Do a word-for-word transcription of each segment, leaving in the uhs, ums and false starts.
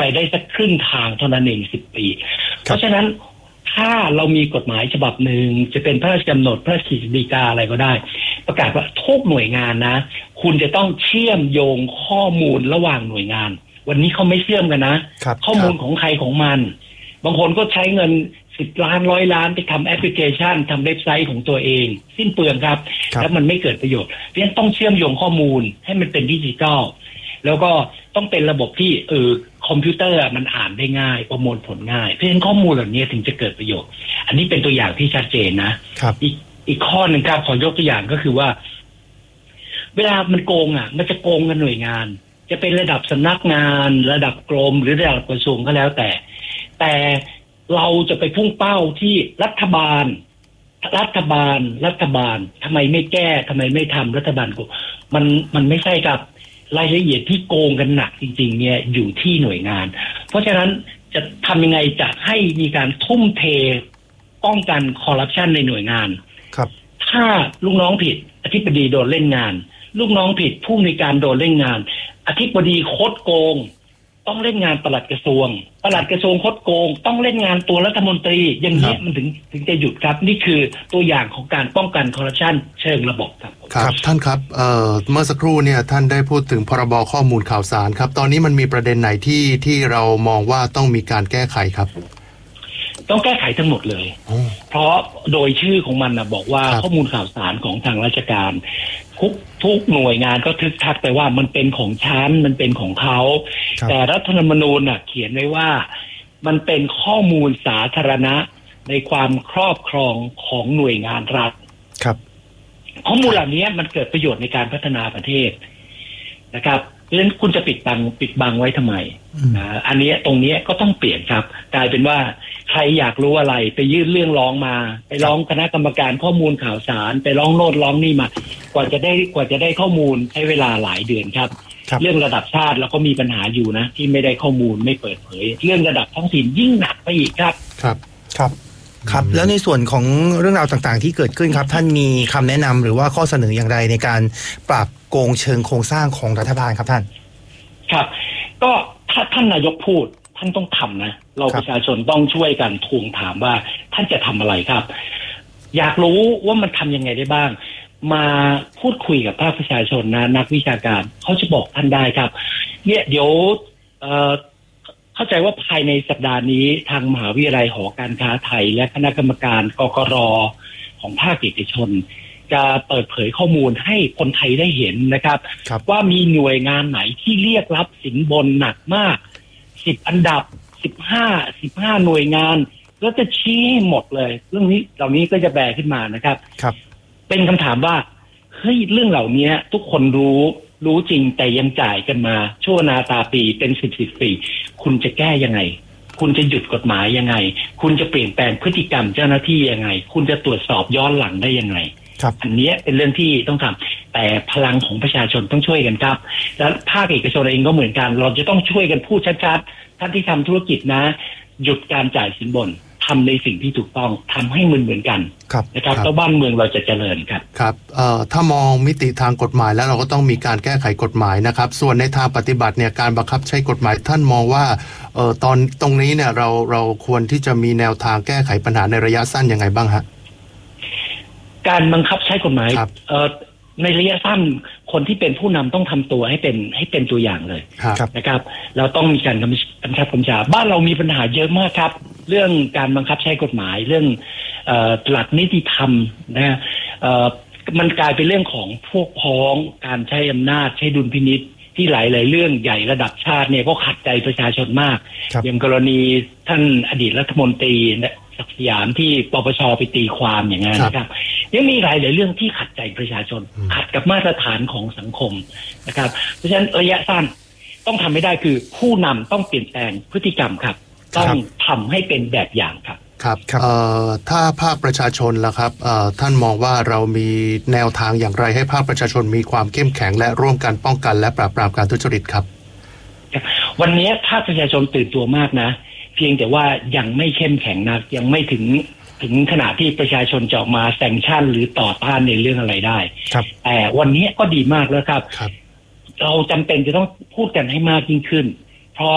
ไปได้สักครึ่งทางเท่านั้นเองสิบปีเพราะฉะนั้นถ้าเรามีกฎหมายฉบับหนึ่งจะเป็นพระราชกำหนดพระราชกฤษฎีกาอะไรก็ได้ประกาศว่าทุกหน่วยงานนะคุณจะต้องเชื่อมโยงข้อมูลระหว่างหน่วยงานวันนี้เขาไม่เชื่อมกันนะข้อมูลของใครของมันบางคนก็ใช้เงินสิบล้านร้อยล้านไปทำแอปพลิเคชันทำเว็บไซต์ของตัวเองสิ้นเปลืองครับแล้วมันไม่เกิดประโยชน์เพราะฉะนั้นต้องเชื่อมโยงข้อมูลให้มันเป็นดิจิทัลแล้วก็ต้องเป็นระบบที่เออคอมพิวเตอร์มันอ่านได้ง่ายประมวลผลง่ายเพราะฉะนั้นข้อมูลเหล่านี้ถึงจะเกิดประโยชน์อันนี้เป็นตัวอย่างที่ชัดเจนนะอีกอีกข้อหนึ่งครับขอยกตัวอย่างก็คือว่าเวลามันโกงอ่ะมันจะโกงกันหน่วยงานจะเป็นระดับสำนักงานระดับกรมหรือระดับกระทรวงก็แล้วแต่แต่เราจะไปพุ่งเป้าที่รัฐบาลรัฐบาลรัฐบาลทำไมไม่แก้ทำไมไม่ทำรัฐบาลโกงมันมันไม่ใช่ครับรายละเอียดที่โกงกันหนักจริงๆเนี่ยอยู่ที่หน่วยงานเพราะฉะนั้นจะทำยังไงจะให้มีการทุ่มเทป้องกันคอร์รัปชันในหน่วยงานครับถ้าลูกน้องผิดอธิบดีโดนเล่นงานลูกน้องผิดผู้ในการโดนเล่นงานอธิบดีคดโกงต้องเล่นงานปลัดกระทรวงปลัดกระทรวงคดโกงต้องเล่นงานตัวรัฐมนตรีอย่างนี้มันถึงถึงจะหยุดครับนี่คือตัวอย่างของการป้องกันคอร์รัปชันเชิงระบบครับครับท่านครับเอ่อเมื่อสักครู่เนี่ยท่านได้พูดถึงพรบข้อมูลข่าวสารครับตอนนี้มันมีประเด็นไหนที่ที่เรามองว่าต้องมีการแก้ไขครับต้องแก้ไขทั้งหมดเลยเพราะโดยชื่อของมันนะบอกว่าข้อมูลข่าวสารของทางราชการทุกทุกหน่วยงานก็ทึกทักไปว่ามันเป็นของฉันมันเป็นของเขาแต่รัฐธรรมนูญน่ะเขียนไว้ว่ามันเป็นข้อมูลสาธารณะในความครอบครองของหน่วยงานรัฐครับข้อมูลเหล่านี้มันเกิดประโยชน์ในการพัฒนาประเทศนะครับเพราะฉะนั้นคุณจะปิดบังปิดบังไว้ทำไมนะอันนี้ตรงนี้ก็ต้องเปลี่ยนครับกลายเป็นว่าใครอยากรู้อะไรไปยื่นเรื่องร้องมาไปร้องคณะกรรมการข้อมูลข่าวสารไปร้องโน่นร้องนี่มากว่าจะได้กว่าจะได้ข้อมูลใช้เวลาหลายเดือนครับเรื่องระดับชาติแล้วก็มีปัญหาอยู่นะที่ไม่ได้ข้อมูลไม่เปิดเผยเรื่องระดับท้องถิ่นยิ่งหนักไปอีกครับครับครับครับแล้วในส่วนของเรื่องราวต่างๆที่เกิดขึ้นครับท่านมีคำแนะนำหรือว่าข้อเสนออย่างไรในการปราบโกงเชิงโครงสร้างของรัฐบาลครับท่านครับก็ถ้าท่านนายกพูดท่านต้องทำนะเราประชาชนต้องช่วยกันทวงถามว่าท่านจะทำอะไรครับอยากรู้ว่ามันทำยังไงได้บ้างมาพูดคุยกับภาคประชาชนนะนักวิชาการเขาจะบอกท่านได้ครับเนี่ยเดี๋ยวเอ่อเข้าใจว่าภายในสัปดาห์นี้ทางมหาวิทยาลัยหอการค้าไทยและคณะกรรมการกกร.ของภาคเอกชนจะเปิดเผยข้อมูลให้คนไทยได้เห็นนะครับว่ามีหน่วยงานไหนที่เรียกรับสินบนหนักมากสิบอันดับสิบห้า สิบห้าหน่วยงานแล้วจะชี้ให้หมดเลยเรื่องนี้เหล่านี้ก็จะแบกขึ้นมานะครับครับเป็นคำถามว่าเฮ้ยเรื่องเหล่านี้ทุกคนรู้รู้จริงแต่ยังจ่ายกันมาชั่วนาตาปีเป็นสิบสิบปีคุณจะแก้ยังไงคุณจะหยุดกฎหมายยังไงคุณจะเปลี่ยนแปลงพฤติกรรมเจ้าหน้าที่ยังไงคุณจะตรวจสอบย้อนหลังได้ยังไงอันนี้เป็นเรื่องที่ต้องทำแต่พลังของประชาชนต้องช่วยกันครับแล้วภาคเอกชนเองก็เหมือนกันเราจะต้องช่วยกันพูดชัดๆท่านที่ทำธุรกิจนะหยุดการจ่ายสินบนทำในสิ่งที่ถูกต้องทำให้เหมือนเหมือนกันนะครับแล้วบ้านเมืองเราจะเจริญครับครับเอ่อถ้ามองมิติทางกฎหมายแล้วเราก็ต้องมีการแก้ไขกฎหมายนะครับส่วนในทางปฏิบัติเนี่ยการบังคับใช้กฎหมายท่านมองว่าเอ่อตอนตรงนี้เนี่ยเราเราควรที่จะมีแนวทางแก้ไขปัญหาในระยะสั้นยังไงบ้างฮะการบังคับใช้กฎหมายเอ่อในระยะสั้นคนที่เป็นผู้นำต้องทำตัวให้เป็นให้เป็นตัวอย่างเลยนะครับเราต้องมีการกำชับกำชาบ้านเรามีปัญหาเยอะมากครับเรื่องการบังคับใช้กฎหมายเรื่องเอ่อหลักนิติธรรมนะเอ่อมันกลายเป็นเรื่องของพวกพ้องการใช้อำนาจใช้ดุลพินิจที่หลายๆเรื่องใหญ่ระดับชาติเนี่ยก็ขัดใจประชาชนมากอย่างกรณีท่านอดีตรัฐมนตรีศักดิ์สยามที่ปปชไปตีความอย่างนั้นนะครับยังมีหลายหลายเรื่องที่ขัดใจประชาชนขัดกับมาตรฐานของสังคมนะครับเพราะฉะนั้นระยะสั้นต้องทำให้ได้คือผู้นำต้องเปลี่ยนแปลงพฤติกรรมครับต้องทำให้เป็นแบบอย่างครับครับเอ่อถ้าภาคประชาชนล่ะครับเอ่อท่านมองว่าเรามีแนวทางอย่างไรให้ภาคประชาชนมีความเข้มแข็งและร่วมกันป้องกันและปราบปรามการทุจริตครับวันนี้ภาคประชาชนตื่นตัวมากนะเพียงแต่ว่ายังไม่เข้มแข็งนะยังไม่ถึงถึงขนาดที่ประชาชนจะออกมาแซงชั่นหรือต่อต้านในเรื่องอะไรได้แต่วันนี้ก็ดีมากแล้วครับเราจำเป็นจะต้องพูดกันให้มากยิ่งขึ้นเพราะ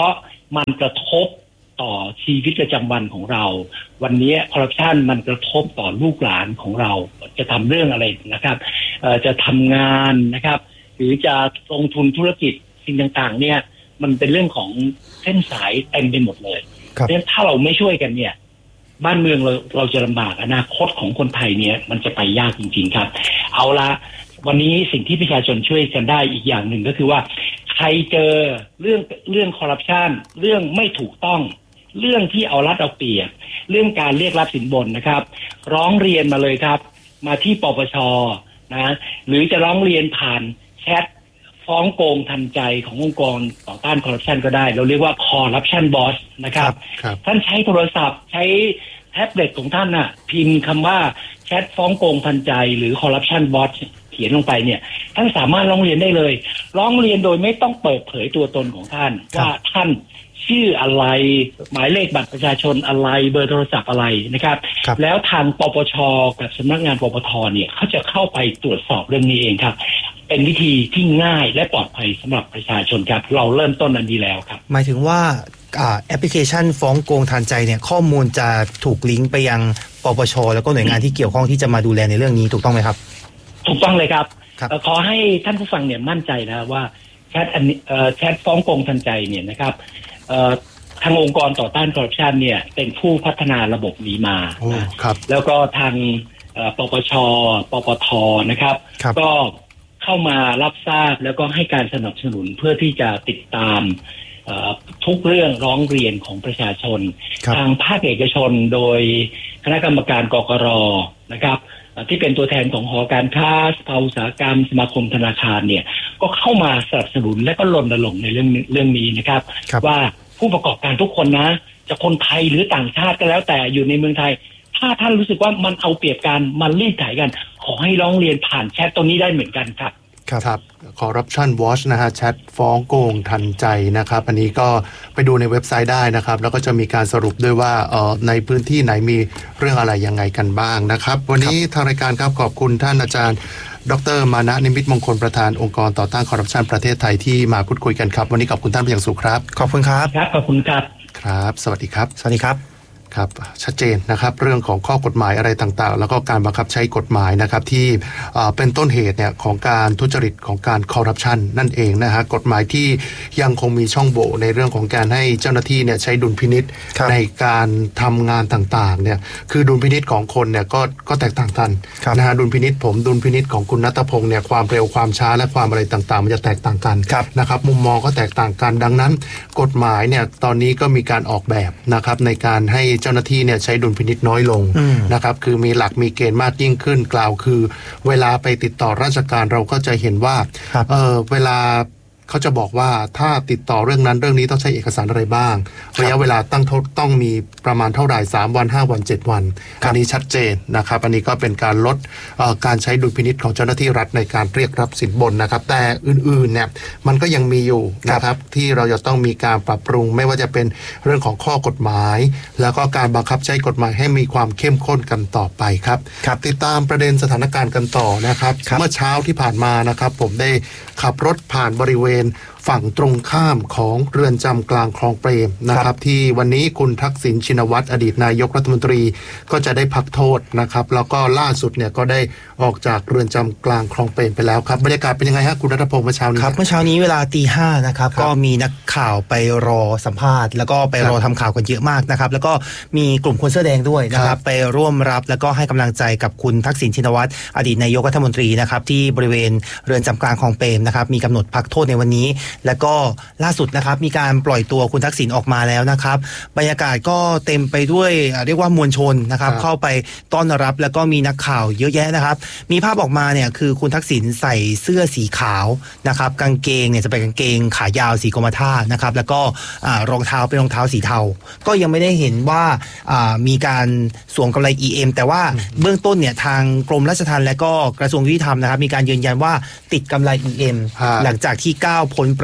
มันกระทบต่อชีวิตประจำวันของเราวันนี้คอร์รัปชันมันกระทบต่อลูกหลานของเราจะทำเรื่องอะไรนะครับจะทำงานนะครับหรือจะลงทุนธุรกิจสิ่งต่างๆเนี่ยมันเป็นเรื่องของเส้นสายเต็มไปหมดเลยเพราะฉะนั้นถ้าเราไม่ช่วยกันเนี่ยบ้านเมืองเราเราจะลำบากอนาคตของคนไทยเนี่ยมันจะไปยากจริงๆครับเอาละวันนี้สิ่งที่ประชาชนช่วยกันได้อีกอย่างหนึ่งก็คือว่าใครเจอเรื่องเรื่องคอร์รัปชันเรื่องไม่ถูกต้องเรื่องที่เอารัดเอาเปรียบเรื่องการเรียกรับสินบนนะครับร้องเรียนมาเลยครับมาที่ปปช.นะหรือจะร้องเรียนผ่านแชทฟ้องโกงทันใจขององค์กรต่อต้านคอร์รัปชันก็ได้เราเรียกว่า Corruption Boss นะครับท่านใช้โทรศัพท์ใช้แท็บเล็ตของท่านน่ะพิมพ์คำว่าแชทฟ้องโกงทันใจหรือ Corruption Boss เขียนลงไปเนี่ยท่านสามารถร้องเรียนได้เลยร้องเรียนโดยไม่ต้องเปิดเผยตัวตนของท่านว่าท่านชื่ออะไรหมายเลขบัตรประชาชนอะไรเบอร์โทรศัพท์อะไรนะครับแล้วทางปปช.กับสำนักงานปปท.เนี่ยเขาจะเข้าไปตรวจสอบเรื่องนี้เองครับเป็นวิธีที่ง่ายและปลอดภัยสำหรับประชาชนครับเราเริ่มต้นอันนี้แล้วครับหมายถึงว่าแอปพลิเคชันฟ้องโกงทันใจเนี่ยข้อมูลจะถูกลิงก์ไปยังปปช.แล้วก็หน่วยงานที่เกี่ยวข้องที่จะมาดูแลในเรื่องนี้ถูกต้องไหมครับถูกต้องเลยครับขอให้ท่านผู้ฟังเนี่ยมั่นใจนะว่าแชทอันนี้แชทฟ้องโกงทันใจเนี่ยนะครับทางองค์กรต่อต้านคอร์รัปชันเนี่ยเป็นผู้พัฒนาระบบนี้มาครับแล้วก็ทางปปช.ปปท.นะครับก็เข้ามารับทราบแล้วก็ให้การสนับสนุนเพื่อที่จะติดตามทุกเรื่องร้องเรียนของประชาชนทางภาคเอกชนโดยคณะกรรมการกกร.นะครับที่เป็นตัวแทนของหอการค้าสภาอุตสาหกรรมสมาคมธนาคารเนี่ยก็เข้ามาสนับสนุนและก็รณรงค์ในเรื่องเรื่องนี้นะครับว่าผู้ประกอบการทุกคนนะจะคนไทยหรือต่างชาติก็แล้วแต่อยู่ในเมืองไทยถ้าท่านรู้สึกว่ามันเอาเปรียบกันมันรีดไถกันขอให้ร้องเรียนผ่านแชทตรงนี้ได้เหมือนกันครับครับ Corruption Watch นะฮะแชทฟ้องโกงทันใจนะครับอันนี้ก็ไปดูในเว็บไซต์ได้นะครับแล้วก็จะมีการสรุปด้วยว่าเอ่อในพื้นที่ไหนมีเรื่องอะไรยังไงกันบ้างนะครับวันนี้ทางรายการครับขอบคุณท่านอาจารย์ดร.มานะนิมิตมงคลประธานองค์กรต่อต้านคอร์รัปชันประเทศไทยที่มาพูดคุยกันครับวันนี้ขอบคุณท่านเป็นอย่างสูงครับขอบคุณครับครับขอบคุณครับครับสวัสดีครับสวัสดีครับครับชัดเจนนะครับเรื่องของข้อกฎหมายอะไรต่างๆแล้วก็การบังคับใช้กฎหมายนะครับที่เป็นต้นเหตุเนี่ยของการทุจริตของการคอร์รัปชันนั่นเองนะฮะกฎหมายที่ยังคงมีช่องโหว่ในเรื่องของการให้เจ้าหน้าที่เนี่ยใช้ดุลพินิจในการทำงานต่างๆเนี่ยคือดุลพินิจของคนเนี่ยก็ก็แตกต่างกันนะฮะดุลพินิจผมดุลพินิจของคุณณัฐพงศ์เนี่ยความเร็วความช้าและความอะไรต่างๆมันจะแตกต่างกันนะครับมุมมองก็แตกต่างกันดังนั้นกฎหมายเนี่ยตอนนี้ก็มีการออกแบบนะครับในการให้เจ้าหน้าที่เนี่ยใช้ดุลพินิจน้อยลงนะครับคือมีหลักมีเกณฑ์มากยิ่งขึ้นกล่าวคือเวลาไปติดต่อราชการเราก็จะเห็นว่าเออเวลาเขาจะบอกว่าถ้าติดต่อเรื่องนั้นเรื่องนี้ต้องใช้เอกสารอะไรบ้างระยะเวลาตั้งต้องมีประมาณเท่าไหร่สามวันห้าวันเจ็ดวันอันนี้ชัดเจนนะครับอันนี้ก็เป็นการลดการใช้ดุลพินิจของเจ้าหน้าที่รัฐในการเรียกรับสินบนนะครับแต่อื่นๆเนี่ยมันก็ยังมีอยู่นะครับที่เราจะต้องมีการปรับปรุงไม่ว่าจะเป็นเรื่องของข้อกฎหมายแล้วก็การบังคับใช้กฎหมายให้มีความเข้มข้นกันต่อไปครับติดตามประเด็นสถานการณ์กันต่อนะครับเมื่อเช้าที่ผ่านมานะครับผมได้ขับรถผ่านบริเวณฝั่งตรงข้ามของเรือนจำกลางคลองเปรมนะครับที่วันนี้คุณทักษิณชินวัตรอดีตนายกรัฐมนตรีก็จะได้พักโทษนะครับแล้วก็ล่าสุดเนี่ยก็ได้ออกจากเรือนจำกลางคลองเปรมไปแล้วครับบรรยากาศเป็นยังไงฮะคุณณัฐพงศ์เมื่อเช้านี้ครับเมื่อเช้านี้เวลาตีห้านะครับก็มีนักข่าวไปรอสัมภาษณ์แล้วก็ไปรอทำข่าวกันเยอะมากนะครับแล้วก็มีกลุ่มคนเสื้อแดงด้วยนะครับไปร่วมรับแล้วก็ให้กำลังใจกับคุณทักษิณชินวัตรอดีตนายกรัฐมนตรีนะครับที่บริเวณเรือนจำกลางคลองเปรมนะครับมีกำหนดพักโทษในวันนี้แล้วก็ล่าสุดนะครับมีการปล่อยตัวคุณทักษิณออกมาแล้วนะครับบรรยากาศก็เต็มไปด้วยเรียกว่ามวลชนนะครับเข้าไปต้อนรับแล้วก็มีนักข่าวเยอะแยะนะครับมีภาพออกมาเนี่ยคือคุณทักษิณใส่เสื้อสีขาวนะครับกางเกงเนี่ยจะเป็นกางเกงขายาวสีกรมท่านะครับแล้วก็รองเท้าเป็นรองเท้าสีเทาก็ยังไม่ได้เห็นว่ามีการสวมกำไร อี เอ็ม แต่ว่าเบื้องต้นเนี่ยทางกรมราชทัณฑ์และก็กระทรวงยุติธรรมนะครับมีการยืนยันว่าติดกำไร อี เอ็ม หลังจากที่ก้าวพ้นประ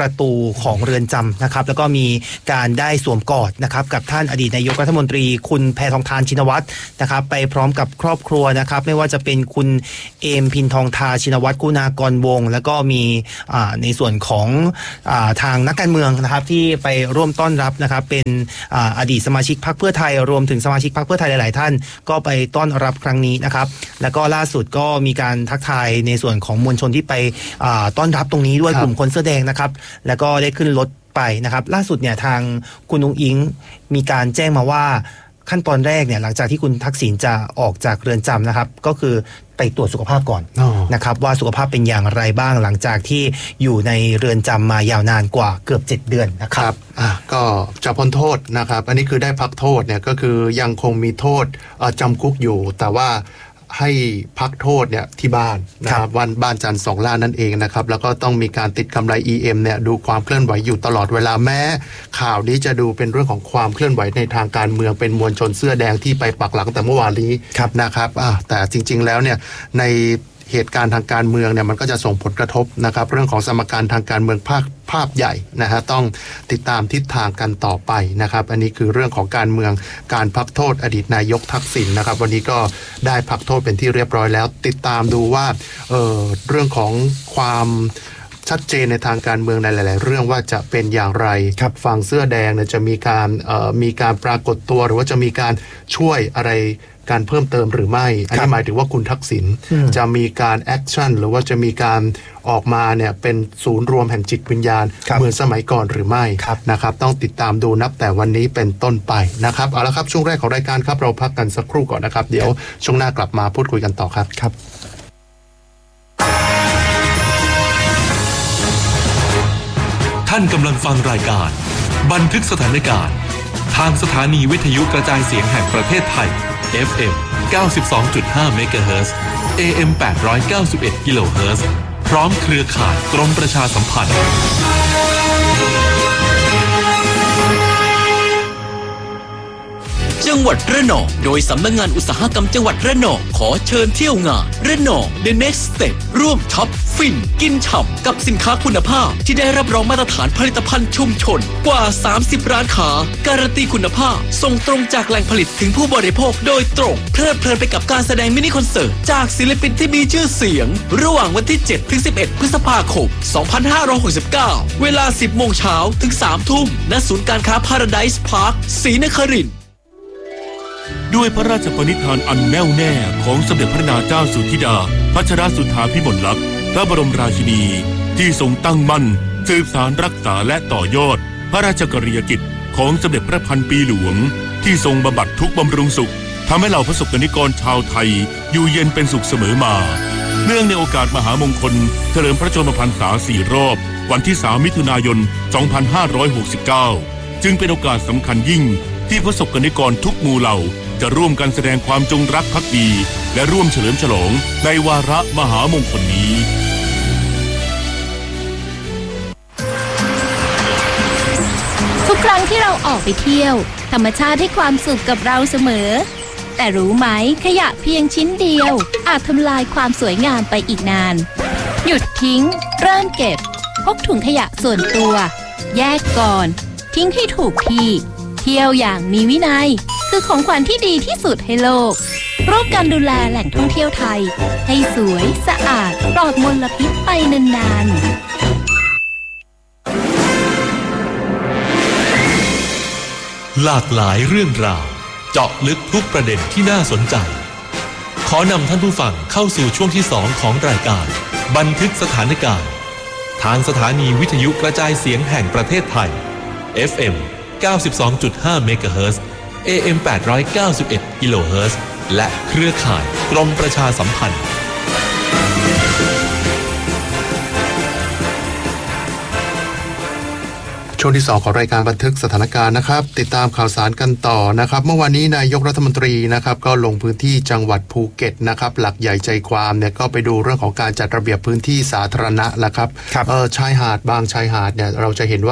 ประตูของเรือนจำนะครับแล้วก็มีการได้สวมกอดนะครับกับท่านอดีตนายกรัฐมนตรีคุณแพทองธารชินวัตรนะครับไปพร้อมกับครอบครัวนะครับไม่ว่าจะเป็นคุณเอมพินทองทาชินวัตรคุณากรวงศ์แล้วก็มีในส่วนของทางนักการเมืองนะครับที่ไปร่วมต้อนรับนะครับเป็นอดีตสมาชิกพรรคเพื่อไทยรวมถึงสมาชิกพรรคเพื่อไทยหลายๆท่านก็ไปต้อนรับครั้งนี้นะครับแล้วก็ล่าสุดก็มีการทักทายในส่วนของมวลชนที่ไปต้อนรับตรงนี้ด้วยกลุ่มคนเสื้อแดงนะครับแล้วก็ได้ขึ้นรถไปนะครับล่าสุดเนี่ยทางคุณนุ้งอิงมีการแจ้งมาว่าขั้นตอนแรกเนี่ยหลังจากที่คุณทักษิณจะออกจากเรือนจำนะครับก็คือไปตรวจสุขภาพก่อนนะครับว่าสุขภาพเป็นอย่างไรบ้างหลังจากที่อยู่ในเรือนจำมายาวนานกว่าเกือบเจ็ดเดือนนะครับอ่ะก็จะพ้นโทษนะครับอันนี้คือได้พักโทษเนี่ยก็คือยังคงมีโทษจำคุกอยู่แต่ว่าให้พักโทษเนี่ยที่บ้านนะครับวันบ้านจันทร์สองล่านั่นเองนะครับแล้วก็ต้องมีการติดกำไร อี เอ็ม เนี่ยดูความเคลื่อนไหวอยู่ตลอดเวลาแม้ข่าวนี้จะดูเป็นเรื่องของความเคลื่อนไหวในทางการเมืองเป็นมวลชนเสื้อแดงที่ไปปักหลังแต่เมื่อวานนี้นะครับแต่จริงๆแล้วเนี่ยในเหตุการณ์ทางการเมืองเนี่ยมันก็จะส่งผลกระทบนะครับเรื่องของสมการทางการเมืองภาคภาพใหญ่นะฮะต้องติดตามทิศทางกันต่อไปนะครับอันนี้คือเรื่องของการเมืองการพักโทษอดีตนายกทักษิณนะครับวันนี้ก็ได้พักโทษเป็นที่เรียบร้อยแล้วติดตามดูว่าเอ่อเรื่องของความชัดเจนในทางการเมืองในหลายๆเรื่องว่าจะเป็นอย่างไรฝั่งเสื้อแดงเนี่ยจะมีการเอ่อมีการปรากฏตัวหรือว่าจะมีการช่วยอะไรการเพิ่มเติมหรือไม่อันนี้หมายถึงว่าคุณทักษิณจะมีการแอคชั่นหรือว่าจะมีการออกมาเนี่ยเป็นศูนย์รวมแห่งจิตวิญญาณเหมือนสมัยก่อนหรือไม่นะครับต้องติดตามดูนับแต่วันนี้เป็นต้นไปนะครับเอาละครับช่วงแรกของรายการครับเราพักกันสักครู่ก่อนนะครับเดี๋ยวช่วงหน้ากลับมาพูดคุยกันต่อครับครับท่านกำลังฟังรายการบันทึกสถานการณ์ทางสถานีวิทยุกระจายเสียงแห่งประเทศไทย เอฟ เอ็ม เก้าสิบสองจุดห้า เมกะเฮิรตซ์ เอ เอ็ม แปดร้อยเก้าสิบเอ็ด กิโลเฮิรตซ์ พร้อมเครือข่ายกรมประชาสัมพันธ์จังหวัดระนองโดยสำนักงานอุตสาหกรรมจังหวัดระนองขอเชิญเที่ยวงานระนอง The Next Step ร่วมช็อปฟินกินฉ่ำกับสินค้าคุณภาพที่ได้รับรองมาตรฐานผลิตภัณฑ์ชุมชนกว่าสามสิบร้านค้าการันตีคุณภาพส่งตรงจากแหล่งผลิตถึงผู้บริโภคโดยตรงเพลิดเพลินไปกับการแสดงมินิคอนเสิร์ตจากศิลปินที่มีชื่อเสียงระหว่างวันที่ เจ็ดถึงสิบเอ็ด พฤษภาคม สองพันห้าร้อยหกสิบเก้า เวลา สิบโมงเช้าถึง สามทุ่มณศูนย์การค้า Paradise Park ศรีนครินทร์ด้วยพระราชปณิธานอันแน่วแน่ของสมเด็จพระนางเจ้าสุธิดาพัชรสุธาภิมลลักษณ์พระบรมราชินีที่ทรงตั้งมั่นสืบสานรักษาและต่อยอดพระราชกรณียกิจของสมเด็จพระพันปีหลวงที่ทรงบำบัดทุกข์บำรุงสุขทำให้เหล่าประสบกนิกรชาวไทยอยู่เย็นเป็นสุขเสมอมาเนื่องในโอกาสมหามงคลเฉลิมพระชนมพรรษาสี่รอบวันที่สามมิถุนายนสองพันห้าร้อยหกสิบเก้าจึงเป็นโอกาสสำคัญยิ่งที่ประสบกนิกรทุกหมู่เหล่าจะร่วมกันแสดงความจงรักภักดีและร่วมเฉลิมฉลองในวาระมหามงคลนี้ทุกครั้งที่เราออกไปเที่ยวธรรมชาติให้ความสุขกับเราเสมอแต่รู้ไหมขยะเพียงชิ้นเดียวอาจทำลายความสวยงามไปอีกนานหยุดทิ้งเริ่มเก็บพกถุงขยะส่วนตัวแยกก่อนทิ้งให้ถูกที่เที่ยวอย่างมีวินัยคือของขวัญที่ดีที่สุดให้โลกร่วมกันดูแลแหล่งท่องเที่ยวไทยให้สวยสะอาดปลอดมลพิษไปนานๆหลากหลายเรื่องราวเจาะลึกทุกประเด็นที่น่าสนใจขอนำท่านผู้ฟังเข้าสู่ช่วงที่สองของรายการบันทึกสถานการณ์ทางสถานีวิทยุกระจายเสียงแห่งประเทศไทย เอฟ เอ็ม เก้าสิบสองจุดห้า เมกะเฮิรตซ์ เอ เอ็ม แปดร้อยเก้าสิบเอ็ด กิโลเฮิรตซ์ และเครือข่ายกรมประชาสัมพันธ์ช่วงที่สองของรายการบันทึกสถานการณ์นะครับติดตามข่าวสารกันต่อนะครับเมื่อวานนี้นายกรัฐมนตรีนะครับก็ลงพื้นที่จังหวัดภูเก็ตนะครับหลักใหญ่ใจความเนี่ยก็ไปดูเรื่องของการจัดระเบียบพื้นที่สาธารณะแล้วครับเออชายหาดบางชายหาดเนี่ยเราจะเห็นว่า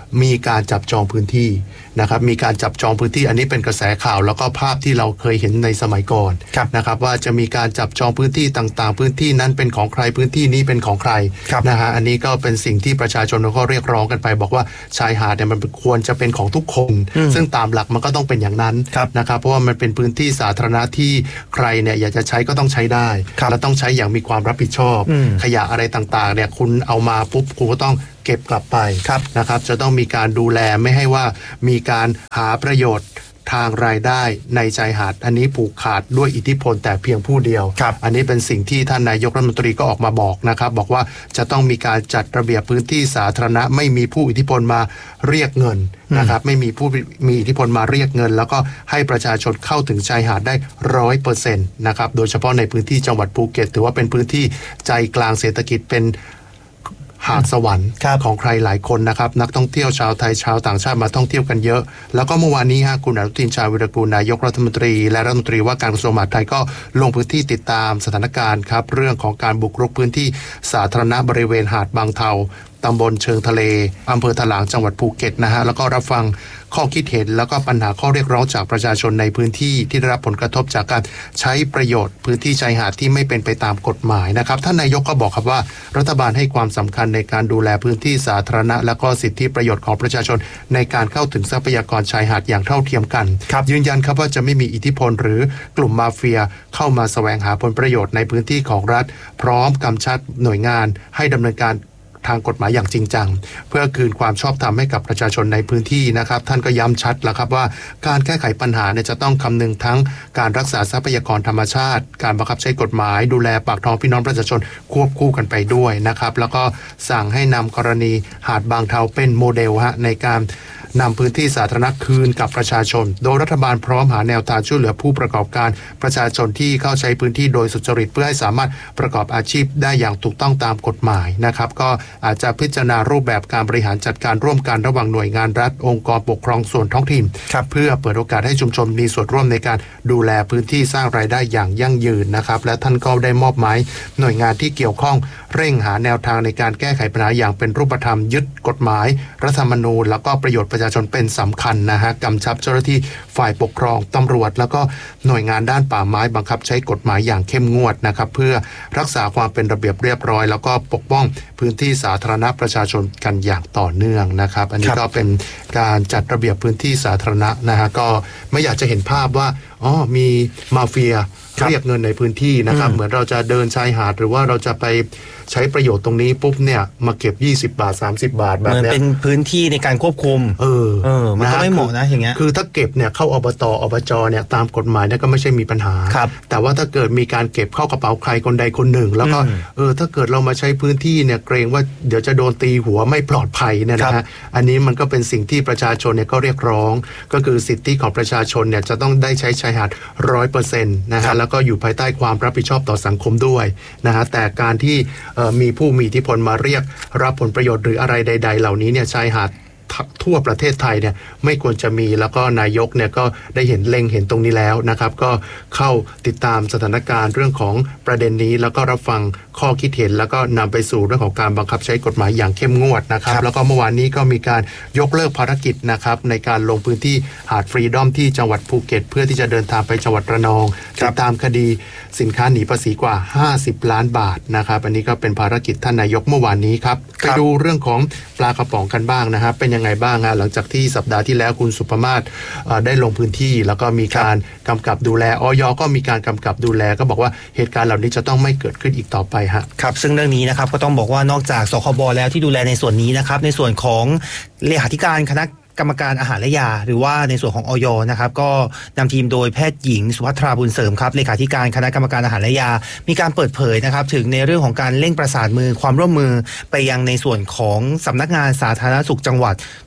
มีการจับจองพื้นที่นะครับมีการจับจองพื้นที่อันนี้เป็นกระแสข่าวแล้วก็ภาพที่เราเคยเห็นในสมัยก่อนนะครับว่าจะมีการจับจองพื้นที่ต่างๆพื้นที่นั้นเป็นของใครพื้นที่นี้เป็นของใครนะฮะอันนี้ก็เป็นสิ่งที่ประชาชนก็เรียกร้องกันไปบอกว่าชายหาดเนี่ยมันควรจะเป็นของทุกคนซึ่งตามหลักมันก็ต้องเป็นอย่างนั้นนะครับเพราะว่ามันเป็นพื้นที่สาธารณะที่ใครเนี่ยอยากจะใช้ก็ต้องใช้ได้และต้องใช้อย่างมีความรับผิดชอบขยะอะไรต่างๆเนี่ยคุณเอามาปุ๊บคุณก็ต้องเก็บกลับไปนะครับจะต้องมีการดูแลไม่ให้ว่ามีการหาประโยชน์ทางรายได้ในชายหาดอันนี้ผูกขาดด้วยอิทธิพลแต่เพียงผู้เดียวอันนี้เป็นสิ่งที่ท่านนายกรัฐมนตรีก็ออกมาบอกนะครับบอกว่าจะต้องมีการจัดระเบียบพื้นที่สาธารณะไม่มีผู้อิทธิพลมาเรียกเงินนะครับไม่มีผู้มีอิทธิพลมาเรียกเงินแล้วก็ให้ประชาชนเข้าถึงชายหาดได้ร้อยเปอร์เซ็นต์นะครับโดยเฉพาะในพื้นที่จังหวัดภูเก็ตถือว่าเป็นพื้นที่ใจกลางเศรษฐกิจเป็นหาดสวรรค์ของใครหลายคนนะครับนักท่องเที่ยวชาวไทยชาวต่างชาติมาท่องเที่ยวกันเยอะแล้วก็เมื่อวานนี้ฮะคุณอนุทินชาญวิรากูลนายกรัฐมนตรีและรัฐมนตรีว่าการกระทรวงมหาดไทยก็ลงพื้นที่ติดตามสถานการณ์ครับเรื่องของการบุกรุกพื้นที่สาธารณะบริเวณหาดบางเทาตำบลเชิงทะเลอำเภอถลางจังหวัดภูเก็ตนะฮะแล้วก็รับฟังข้อคิดเห็นแล้วก็ปัญหาข้อเรียกร้องจากประชาชนในพื้นที่ที่ได้รับผลกระทบจากการใช้ประโยชน์พื้นที่ชายหาดที่ไม่เป็นไปตามกฎหมายนะครับท่านนายกก็บอกครับว่ารัฐบาลให้ความสำคัญในการดูแลพื้นที่สาธารณะและก็สิทธิประโยชน์ของประชาชนในการเข้าถึงทรัพยากรชายหาดอย่างเท่าเทียมกันยืนยันครับว่าจะไม่มีอิทธิพลหรือกลุ่มมาเฟียเข้ามาแสวงหาผลประโยชน์ในพื้นที่ของรัฐพร้อมกำชับหน่วยงานให้ดำเนินการทางกฎหมายอย่างจริงจังเพื่อคืนความชอบธรรมให้กับประชาชนในพื้นที่นะครับท่านก็ย้ำชัดแล้วครับว่าการแก้ไขปัญหาเนี่ยจะต้องคำนึงทั้งการรักษาทรัพยากรธรรมชาติการบังคับใช้กฎหมายดูแลปากท้องพี่น้องประชาชนควบคู่กันไปด้วยนะครับแล้วก็สั่งให้นำกรณีหาดบางเทาเป็นโมเดลฮะในการนำพื้นที่สาธารณะคืนกับประชาชนโดยรัฐบาลพร้อมหาแนวทางช่วยเหลือผู้ประกอบการประชาชนที่เข้าใช้พื้นที่โดยสุจริตเพื่อให้สามารถประกอบอาชีพได้อย่างถูกต้องตามกฎหมายนะครับก็อาจจะพิจารณารูปแบบการบริหารจัดการร่วมกันระหว่างหน่วยงานรัฐองค์กรปกครองส่วนท้องถิ่นเพื่อเปิดโอกาสให้ชุมชนมีส่วนร่วมในการดูแลพื้นที่สร้างรายได้อย่างยั่งยืนนะครับและท่านก็ได้มอบหมายหน่วยงานที่เกี่ยวข้องเร่งหาแนวทางในการแก้ไขปัญหาอย่างเป็นรูปธรรมยึดกฎหมายรัฐธรรมนูญแล้วก็ประโยชน์ประชาชนเป็นสำคัญนะฮะกำชับเจ้าหน้าที่ฝ่ายปกครองตำรวจแล้วก็หน่วยงานด้านป่าไม้บังคับใช้กฎหมายอย่างเข้มงวดนะครับเพื่อรักษาความเป็นระเบียบเรียบร้อยแล้วก็ปกป้องพื้นที่สาธารณะประชาชนกันอย่างต่อเนื่องนะครับอันนี้ก็เป็นการจัดระเบียบพื้นที่สาธารณะนะฮะก็ไม่อยากจะเห็นภาพว่าอ๋อมีมาเฟียเรียกเงินในพื้นที่นะครับเหมือนเราจะเดินชายหาดหรือว่าเราจะไปใช้ประโยชน์ตรงนี้ปุ๊บเนี่ยมาเก็บยี่สิบบาทสามสิบบาทแบบนี้เป็นพื้นที่ในการควบคุมเออเออมันก็ไม่เหมาะนะอย่างเงี้ยคือถ้าเก็บเนี่ยเข้าอบตอบจเนี่ยตามกฎหมายเนี่ยก็ไม่ใช่มีปัญหาแต่ว่าถ้าเกิดมีการเก็บเข้ากระเป๋าใครคนใดคนหนึ่งแล้วก็เออถ้าเกิดเรามาใช้พื้นที่เนี่ยเกรงว่าเดี๋ยวจะโดนตีหัวไม่ปลอดภัยเนี่ยนะฮะอันนี้มันก็เป็นสิ่งที่ประชาชนเนี่ยก็เรียกร้องก็คือสิทธิของประชาชนเนี่ยจะต้องได้ใช้ชายหาดร้อยเปอร์เซ็นต์นะฮะแล้วก็อยู่ภายใต้ความรับผิดชอบต่อสังคมด้วยนะฮะแต่การที่มีผู้มีอิทธิพลมาเรียกรับผลประโยชน์หรืออะไรใดๆเหล่านี้เนี่ยชายหาดทั่วประเทศไทยเนี่ยไม่ควรจะมีแล้วก็นายกเนี่ยก็ได้เห็นเล็งเห็นตรงนี้แล้วนะครับก็เข้าติดตามสถานการณ์เรื่องของประเด็นนี้แล้วก็รับฟังข้อคิดเห็นแล้วก็นำไปสู่เรื่องของการบังคับใช้กฎหมายอย่างเข้มงวดนะครับแล้วก็เมื่อวานนี้ก็มีการยกเลิกภารกิจนะครับในการลงพื้นที่หาดฟรีดอมที่จังหวัดภูเก็ตเพื่อที่จะเดินทางไปจังหวัดระนองติดตามคดีสินค้าหนีภาษีกว่าห้าสิบล้านบาทนะครับอันนี้ก็เป็นภารกิจท่านนายกเมื่อวานนี้ครับไปดูเรื่องของปลากระป๋องกันบ้างนะครับเป็นยังไงบ้างฮะหลังจากที่สัปดาห์ที่แล้วคุณสุภมาศได้ลงพื้นที่แล้วก็มีการกำกับดูแลอย.ก็มีการกำกับดูแลก็บอกว่าเหตุการณ์เหล่านี้จะต้องไม่เกิดขึ้นอีกต่อไปฮะครับซึ่งเรื่องนี้นะครับก็ต้องบอกว่านอกจากสคบแล้วที่ดูแลในส่วนนี้นะครับในส่วนของเลขาธิการคณะกรรมการอาหารและยาหรือว่าในส่วนของอย.นะครับก็นำทีมโดยแพทย์หญิงสุภัทราบุญเสริมครับเลขาธิการคณะกรรมการอาหารและยามีการเปิดเผยนะครับถึงในเรื่องของการเร่งประสานมือความร่วมมือไปยังในส่วนของสำนักงานสาธารณสุขจังหวัดทุก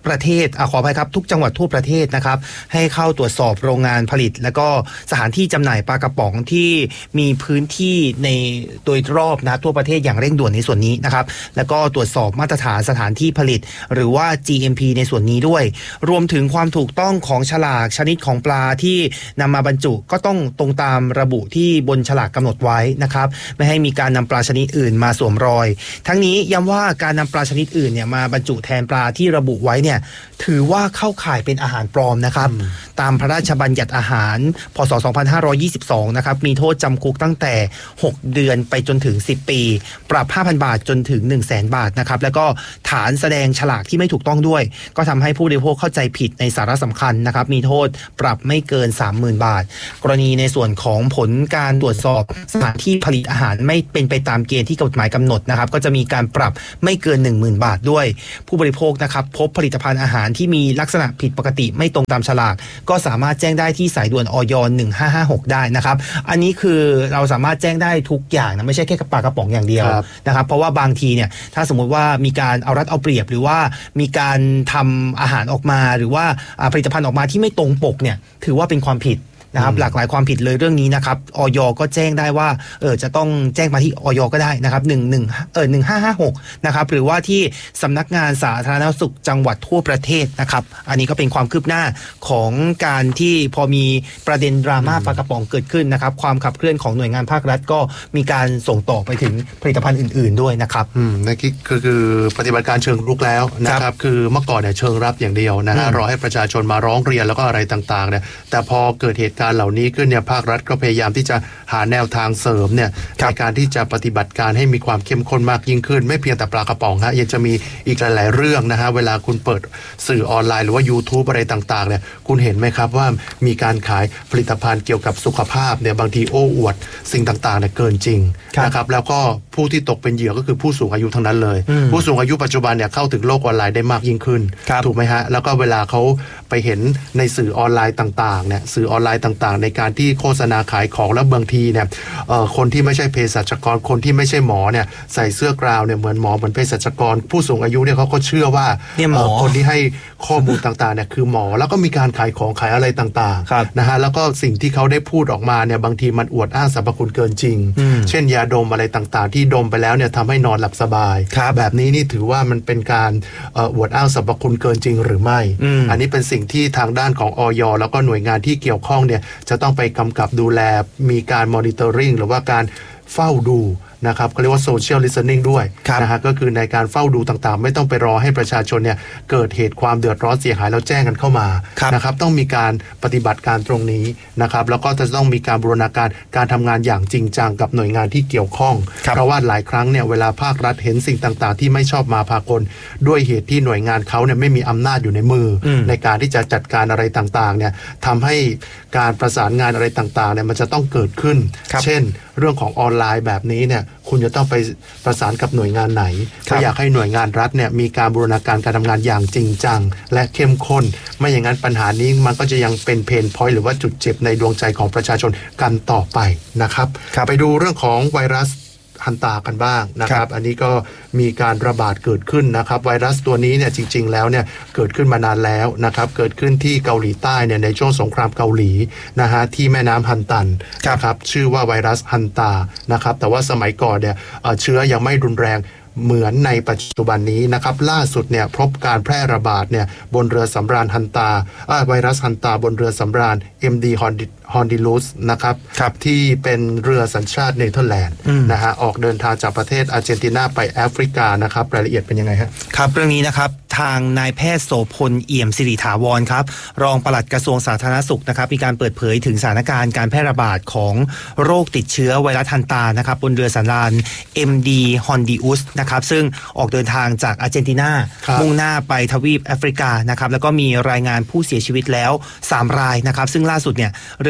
ประเทศอ่ะขออภัยครับทุกจังหวัดทั่วประเทศนะครับให้เข้าตรวจสอบโรงงานผลิตและก็สถานที่จำหน่ายปลากระป๋องที่มีพื้นที่ในโดยรอบนะทั่วประเทศอย่างเร่งด่วนในส่วนนี้นะครับแล้วก็ตรวจสอบมาตรฐานสถานที่ผลิตหรือว่า จี เอ็ม พี ในส่วนนี้ด้วยรวมถึงความถูกต้องของฉลากชนิดของปลาที่นำมาบรรจุก็ต้องตรงตามระบุที่บนฉลากกำหนดไว้นะครับไม่ให้มีการนำปลาชนิดอื่นมาสวมรอยทั้งนี้ย้ำว่าการนำปลาชนิดอื่นเนี่ยมาบรรจุแทนปลาที่ระบุไว้เนี่ยถือว่าเข้าข่ายเป็นอาหารปลอมนะครับตามพระราชบัญญัติอาหารพ.ศ. สองพันห้าร้อยยี่สิบสองนะครับมีโทษจำคุกตั้งแต่หกเดือนไปจนถึงสิบปีปรับ ห้าพัน บาทจนถึง หนึ่งแสน บาทนะครับแล้วก็ฐานแสดงฉลากที่ไม่ถูกต้องด้วยก็ทำให้ผู้บริโภคเข้าใจผิดในสาระสำคัญนะครับมีโทษปรับไม่เกิน สามหมื่น บาทกรณีในส่วนของผลการตรวจสอบสถานที่ผลิตอาหารไม่เป็นไปตามเกณฑ์ที่กฎหมายกำหนดนะครับก็จะมีการปรับไม่เกิน หนึ่งหมื่น บาทด้วยผู้บริโภคนะครับพบผลิตภัณฑ์อาหารที่มีลักษณะผิดปกติไม่ตรงตามฉลากก็สามารถแจ้งได้ที่สายด่วนอย หนึ่งห้าห้าหกได้นะครับอันนี้คือเราสามารถแจ้งได้ทุกอย่างนะไม่ใช่แค่ปลากระป๋องอย่างเดียวนะครับเพราะว่าบางทีเนี่ยถ้าสมมุติว่ามีการเอารัดเอาเปรียบหรือว่ามีการทำอาหารออกมาหรือว่าผลิตภัณฑ์ออกมาที่ไม่ตรงปกเนี่ยถือว่าเป็นความผิดนะครับหลากหลายความผิดเลยเรื่องนี้นะครับอย.ก็แจ้งได้ว่าเออจะต้องแจ้งมาที่อย.ก็ได้นะครับหนึ่ง หนึ่งเออหนึ่งห้าห้าหกนะครับหรือว่าที่สำนักงานสาธารณสุขจังหวัดทั่วประเทศนะครับอันนี้ก็เป็นความคืบหน้าของการที่พอมีประเด็นดราม่าปลากระป๋องเกิดขึ้นนะครับความขับเคลื่อนของหน่วยงานภาครัฐก็มีการส่งต่อไปถึงผลิตภัณฑ์อื่นๆด้วยนะครับอืมนั่นคือคือปฏิบัติการเชิงรุกแล้วนะครับคือเมื่อก่อนเนี่ยเชิงรับอย่างเดียวนะฮะรอให้ประชาชนมาร้องเรียนแล้วก็อะไรต่างๆเนี่ยแต่พอเกิดเหตุการณ์เหล่านี้ขึ้นเนี่ยภาครัฐก็พยายามที่จะหาแนวทางเสริมเนี่ยในการที่จะปฏิบัติการให้มีความเข้มข้นมากยิ่งขึ้นไม่เพียงแต่ปลากระป๋องฮะยังจะมีอีกหลายๆเรื่องนะฮะเวลาคุณเปิดสื่อออนไลน์หรือว่า YouTube อะไรต่างๆเนี่ยคุณเห็นไหมครับว่ามีการขายผลิตภัณฑ์เกี่ยวกับสุขภาพเนี่ยบางทีโอ้อวดสิ่งต่างๆเนี่ยเกินจริงนะครับแล้วก็ผู้ที่ตกเป็นเหยื่อก็คือผู้สูงอายุทั้งนั้นเลยผู้สูงอายุปัจจุบันเนี่ยเข้าถึงโลกออนไลน์ได้มากยิ่งขึ้นถูกไหมฮะแล้วก็เวลาเขาไปเห็นในสื่อออนไลน์ต่างๆเนี่ยสื่อออนไลน์ต่างๆในการที่โฆษณาขายของแล้วบางทีเนี่ยคนที่ไม่ใช่เภสัชกรคนที่ไม่ใช่หมอเนี่ยใส่เสื้อกราวเนี่ยเหมือนหมอเหมือนเภสัชกรผู้สูงอายุเนี่ยเขาก็เชื่อว่าคนที่ให้ข้อมูลต่างๆเนี่ยคือหมอแล้วก็มีการขายของขายอะไรต่างๆนะฮะแล้วก็สิ่งที่เขาได้พูดออกมาเนี่ยบางทีมันอวดอ้างสรรพคุณเกินจริงเช่นยาดมอะไรต่างๆที่ดมไปแล้วเนี่ยทำให้นอนหลับสบายแบบนี้นี่ถือว่ามันเป็นการอวดอ้างสรรพคุณเกินจริงหรือไม่อันนี้เป็นสิ่งที่ทางด้านของอย.แล้วก็หน่วยงานที่เกี่ยวข้องเนี่ยจะต้องไปกำกับดูแลมีการมอนิเตอร์ริงหรือว่าการเฝ้าดูนะครับเขาเรียกว่าโซเชียลลิสติ้งด้วยนะฮะก็คือในการเฝ้าดูต่างๆไม่ต้องไปรอให้ประชาชนเนี่ยเกิดเหตุความเดือดร้อนเสียหายแล้วแจ้งกันเข้ามานะครับต้องมีการปฏิบัติการตรงนี้นะครับแล้วก็จะต้องมีการบูรณาการการทำงานอย่างจริงจังกับหน่วยงานที่เกี่ยวข้องเพราะว่าหลายครั้งเนี่ยเวลาภาครัฐเห็นสิ่งต่างๆที่ไม่ชอบมาพากลด้วยเหตุที่หน่วยงานเขาเนี่ยไม่มีอำนาจอยู่ในมือในการที่จะจัดการอะไรต่างๆเนี่ยทำให้การประสานงานอะไรต่างๆเนี่ยมันจะต้องเกิดขึ้นเช่นเรื่องของออนไลน์แบบนี้เนี่ยคุณจะต้องไปประสานกับหน่วยงานไหนก็อยากให้หน่วยงานรัฐเนี่ยมีการบูรณาการการทำงานอย่างจริงจังและเข้มข้นไม่อย่างนั้นปัญหานี้มันก็จะยังเป็นเพนพอยต์หรือว่าจุดเจ็บในดวงใจของประชาชนกันต่อไปนะครับไปดูเรื่องของไวรัสฮันตากันบ้างนะครับอันนี้ก็มีการระบาดเกิดขึ้นนะครับไวรัสตัวนี้เนี่ยจริงๆแล้วเนี่ยเกิดขึ้นมานานแล้วนะครับเกิดขึ้นที่เกาหลีใต้เนี่ยในช่วงสงครามเกาหลีนะฮะที่แม่น้ำฮันตันนะครับชื่อว่าไวรัสฮันตานะครับแต่ว่าสมัยก่อนเนี่ยเชื้อยังไม่รุนแรงเหมือนในปัจจุบันนี้นะครับล่าสุดเนี่ยพบการแพร่ระบาดเนี่ยบนเรือสำราญฮันตาไวรัสฮันตาบนเรือสำราญ เอ็ม ดี ฮอนดิลูสนะครับที่เป็นเรือสัญชาติเนเธอร์แลนด์นะฮะออกเดินทางจากประเทศอาร์เจนตินาไปแอฟริกานะครับรายละเอียดเป็นยังไงครับครับเรื่องนี้นะครับทางนายแพทย์โสพลเอี่ยมสิริถาวรครับรองปลัดกระทรวงสาธารณสุขนะครับมีการเปิดเผยถึงสถานการณ์การแพร่ระบาดของโรคติดเชื้อไวรัสฮันตานะครับบนเรือสำราญ เอ็ม ดี Hondius นะครับซึ่งออกเดินทางจากอาร์เจนตินามุ่งหน้าไปทวีปแอฟริกานะครับแล้วก็มีรายงานผู้เสียชีวิตแล้วสามรายนะครับซึ่งล่าสุดเนี่ยเรือ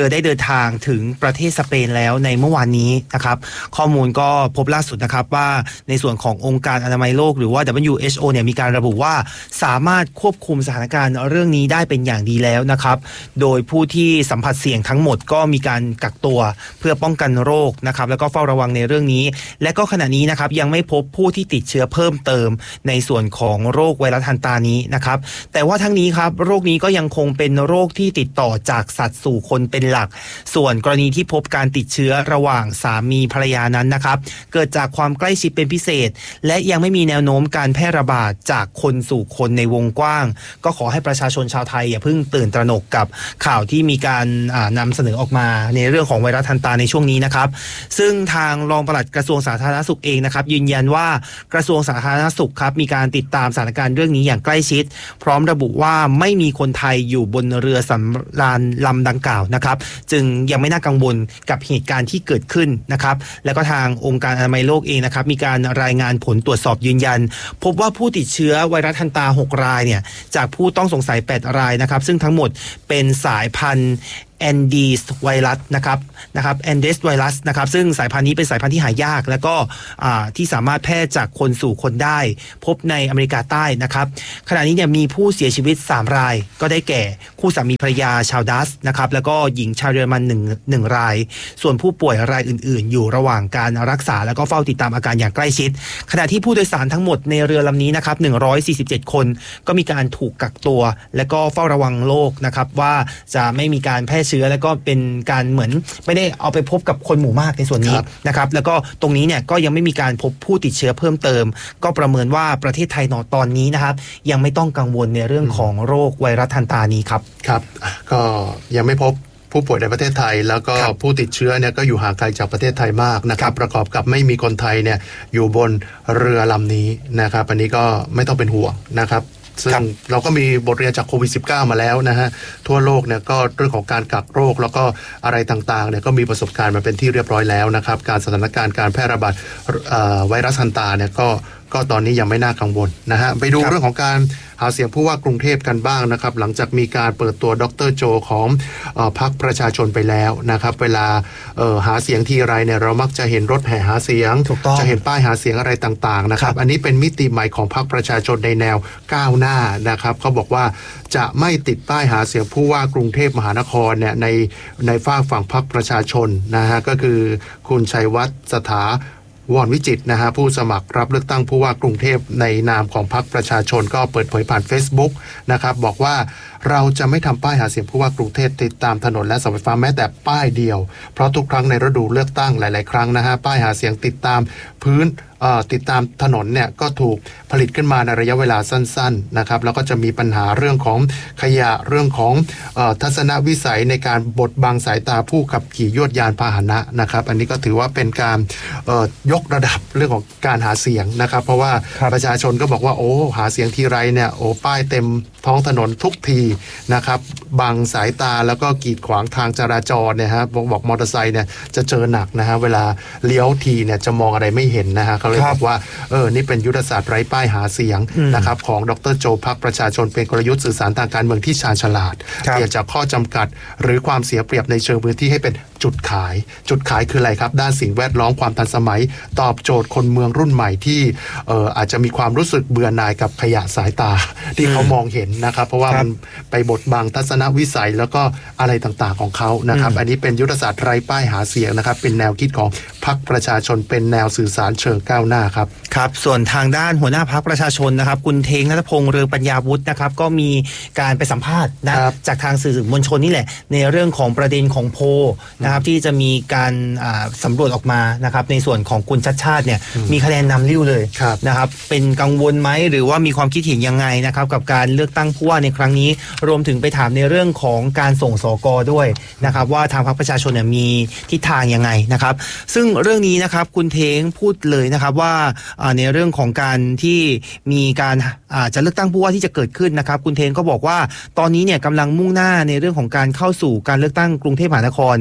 อได้เดินทางถึงประเทศสเปนแล้วในเมื่อวานนี้นะครับข้อมูลก็พบล่าสุดนะครับว่าในส่วนขององค์การอนามัยโลกหรือว่า ดับเบิลยู เอช โอ เนี่ยมีการระบุว่าสามารถควบคุมสถานการณ์เรื่องนี้ได้เป็นอย่างดีแล้วนะครับโดยผู้ที่สัมผัสเสี่ยงทั้งหมดก็มีการกักตัวเพื่อป้องกันโรคนะครับแล้วก็เฝ้าระวังในเรื่องนี้และก็ขณะนี้นะครับยังไม่พบผู้ที่ติดเชื้อเพิ่มเติมในส่วนของโรคไวรัสฮันตานี้นะครับแต่ว่าทั้งนี้ครับโรคนี้ก็ยังคงเป็นโรคที่ติดต่อจากสัตว์สู่คนเป็นหลักส่วนกรณีที่พบการติดเชื้อระหว่างสามีภรรยานั้นนะครับเกิดจากความใกล้ชิดเป็นพิเศษและยังไม่มีแนวโน้มการแพร่ระบาดจากคนสู่คนในวงกว้างก็ขอให้ประชาชนชาวไทยอย่าเพิ่งตื่นตระหนกกับข่าวที่มีการนำเสนอออกมาในเรื่องของไวรัสฮันตาในช่วงนี้นะครับซึ่งทางรองปลัดกระทรวงสาธารณสุขเองนะครับยืนยันว่ากระทรวงสาธารณสุขครับมีการติดตามสถานการณ์เรื่องนี้อย่างใกล้ชิดพร้อมระบุว่าไม่มีคนไทยอยู่บนเรือสำราญลำดังกล่าวนะครับจึงยังไม่น่ากังวลกับเหตุการณ์ที่เกิดขึ้นนะครับแล้วก็ทางองค์การอนามัยโลกเองนะครับมีการรายงานผลตรวจสอบยืนยันพบว่าผู้ติดเชื้อไวรัสฮันตาหกรายเนี่ยจากผู้ต้องสงสัยแปดรายนะครับซึ่งทั้งหมดเป็นสายพันธุ์แอนดีสไวรัสนะครับนะครับแอนเดสไวรัสนะครับซึ่งสายพันธุ์นี้เป็นสายพันธุ์ที่หายากและก็ที่สามารถแพร่จากคนสู่คนได้พบในอเมริกาใต้นะครับขณะนี้เนี่ยมีผู้เสียชีวิตสามรายก็ได้แก่คู่สามีภรรยาชาวดัตช์นะครับแล้วก็หญิงชาวเยอรมันหนึ่ง หนึ่งรายส่วนผู้ป่วยรายอื่นๆอยู่ระหว่างการรักษาแล้วก็เฝ้าติดตามอาการอย่างใกล้ชิดขณะที่ผู้โดยสารทั้งหมดในเรือลำนี้นะครับหนึ่งร้อยสี่สิบเจ็ดคนก็มีการถูกกักตัวและก็เฝ้าระวังโรคนะครับว่าจะไม่มีการแพร่เชื้อแล้วก็เป็นการเหมือนไม่ได้เอาไปพบกับคนหมู่มากในส่วนนี้นะครับแล้วก็ตรงนี้เนี่ยก็ยังไม่มีการพบผู้ติดเชื้อเพิ่มเติมก็ประเมินว่าประเทศไทยตอนนี้นะครับยังไม่ต้องกังวลในเรื่องของโรคไวรัสฮันตานี้ครับครับก็ยังไม่พบผู้ป่วยในประเทศไทยแล้วก็ผู้ติดเชื้อเนี่ยก็อยู่ห่างไกลจากประเทศไทยมากนะครับประกอบกับไม่มีคนไทยเนี่ยอยู่บนเรือลำนี้นะครับอันนี้ก็ไม่ต้องเป็นห่วงนะครับซึ่งเราก็มีบทเรียนจากโควิด สิบเก้า มาแล้วนะฮะทั่วโลกเนี่ยก็เรื่องของการกักโรคแล้วก็อะไรต่างๆเนี่ยก็มีประสบการณ์มาเป็นที่เรียบร้อยแล้วนะครับการสถานการณ์การแพร่ระบาดไวรัสฮันตาเนี่ยก็ก็ตอนนี้ยังไม่น่ากังวลนะฮะไปดูเรื่องของการหาเสียงผู้ว่ากรุงเทพกันบ้างนะครับหลังจากมีการเปิดตัวดร.โจของเอ่อพรรคประชาชนไปแล้วนะครับเวลาเอ่อหาเสียงทีไรเนี่ยเรามักจะเห็นรถแห่หาเสียงจะเห็นป้ายหาเสียงอะไรต่างๆนะครับอันนี้เป็นมิติใหม่ของพรรคประชาชนในแนวก้าวหน้านะครับเขาบอกว่าจะไม่ติดป้ายหาเสียงผู้ว่ากรุงเทพมหานครเนี่ยในในฝากฝั่งพรรคประชาชนนะฮะก็คือคุณชัยวัฒน์สถาวรวิจิตรนะฮะผู้สมัครรับเลือกตั้งผู้ว่ากรุงเทพในนามของพรรคประชาชนก็เปิดเผยผ่าน Facebook นะครับบอกว่าเราจะไม่ทำป้ายหาเสียงผู้ว่ากรุงเทพติดตามถนนและเสาไฟฟ้าแม้แต่ป้ายเดียวเพราะทุกครั้งในฤดูเลือกตั้งหลายๆครั้งนะฮะป้ายหาเสียงติดตามพื้นติดตามถนนเนี่ยก็ถูกผลิตขึ้นมาในระยะเวลาสั้นๆนะครับแล้วก็จะมีปัญหาเรื่องของขยะเรื่องของเอ่อทัศนวิสัยในการบดบังสายตาผู้ขับขี่ยวดยานพาหนะนะครับอันนี้ก็ถือว่าเป็นการเอ่อยกระดับเรื่องของการหาเสียงนะครับเพราะว่าประชาชนก็บอกว่าโอ้หาเสียงทีไรเนี่ยโอ้ป้ายเต็มท้องถนนทุกทีนะครับบังสายตาแล้วก็กีดขวางทางจราจรเนี่ยฮะบอกบอกมอเตอร์ไซค์เนี่ยจะเจอหนักนะฮะเวลาเลี้ยวทีเนี่ยจะมองอะไรไม่เห็นนะฮะเขาเลยบอกว่าเออนี่เป็นยุทธศาสตร์ไร้ป้ายหาเสียงนะครับของดร.โจพรรคประชาชนเป็นกลยุทธ์สื่อสารทางการเมืองที่ชาญฉลาดเปลี่ยนจากข้อจำกัดหรือความเสียเปรียบในเชิงพื้นที่ให้เป็นจุดขายจุดขายคืออะไรครับด้านสิ่งแวดล้อมความทันสมัยตอบโจทย์คนเมืองรุ่นใหม่ที่เอ่ออาจจะมีความรู้สึกเบื่อหน่ายกับขยะสายตาที่เขามองเห็นนะครับเพราะว่ามันไปบดบังทัศนวิสัยแล้วก็อะไรต่างๆของเขานะครับอันนี้เป็นยุทธศาสตร์ไร้ป้ายหาเสียงนะครับเป็นแนวคิดของพรรคประชาชนเป็นแนวสื่อสารเชิงก้าวหน้าครับครับส่วนทางด้านหัวหน้าพรรคประชาชนนะครับคุณเทงณัฐพงษ์เรืองปัญญาวุฒินะครับก็มีการไปสัมภาษณ์นะจากทางสื่อมวลชนนี่แหละในเรื่องของประเด็นของโพนะครับที่จะมีการสำรวจออกมานะครับในส่วนของคุณชัชชาติเนี่ยมีคะแนนนำริ้วเลยนะครับเป็นกังวลไหมหรือว่ามีความคิดเห็นยังไงนะครับกับการเลือกตั้งผู้ว่าในครั้งนี้รวมถึงไปถามในเรื่องของการส่งสกด้วยนะครับว่าทางพรรคประชาชนเนี่ยมีทิศทางยังไงนะครับซึ่งเรื่องนี้นะครับคุณเทงพูดเลยนะครับว่าในเรื่องของการที่มีการจะเลือกตั้งผู้ว่าที่จะเกิดขึ้นนะครับคุณเทงก็บอกว่าตอนนี้เนี่ยกำลังมุ่งหน้าในเรื่องของการเข้าสู่การเลือกตั้งกรุงเทพมหานคร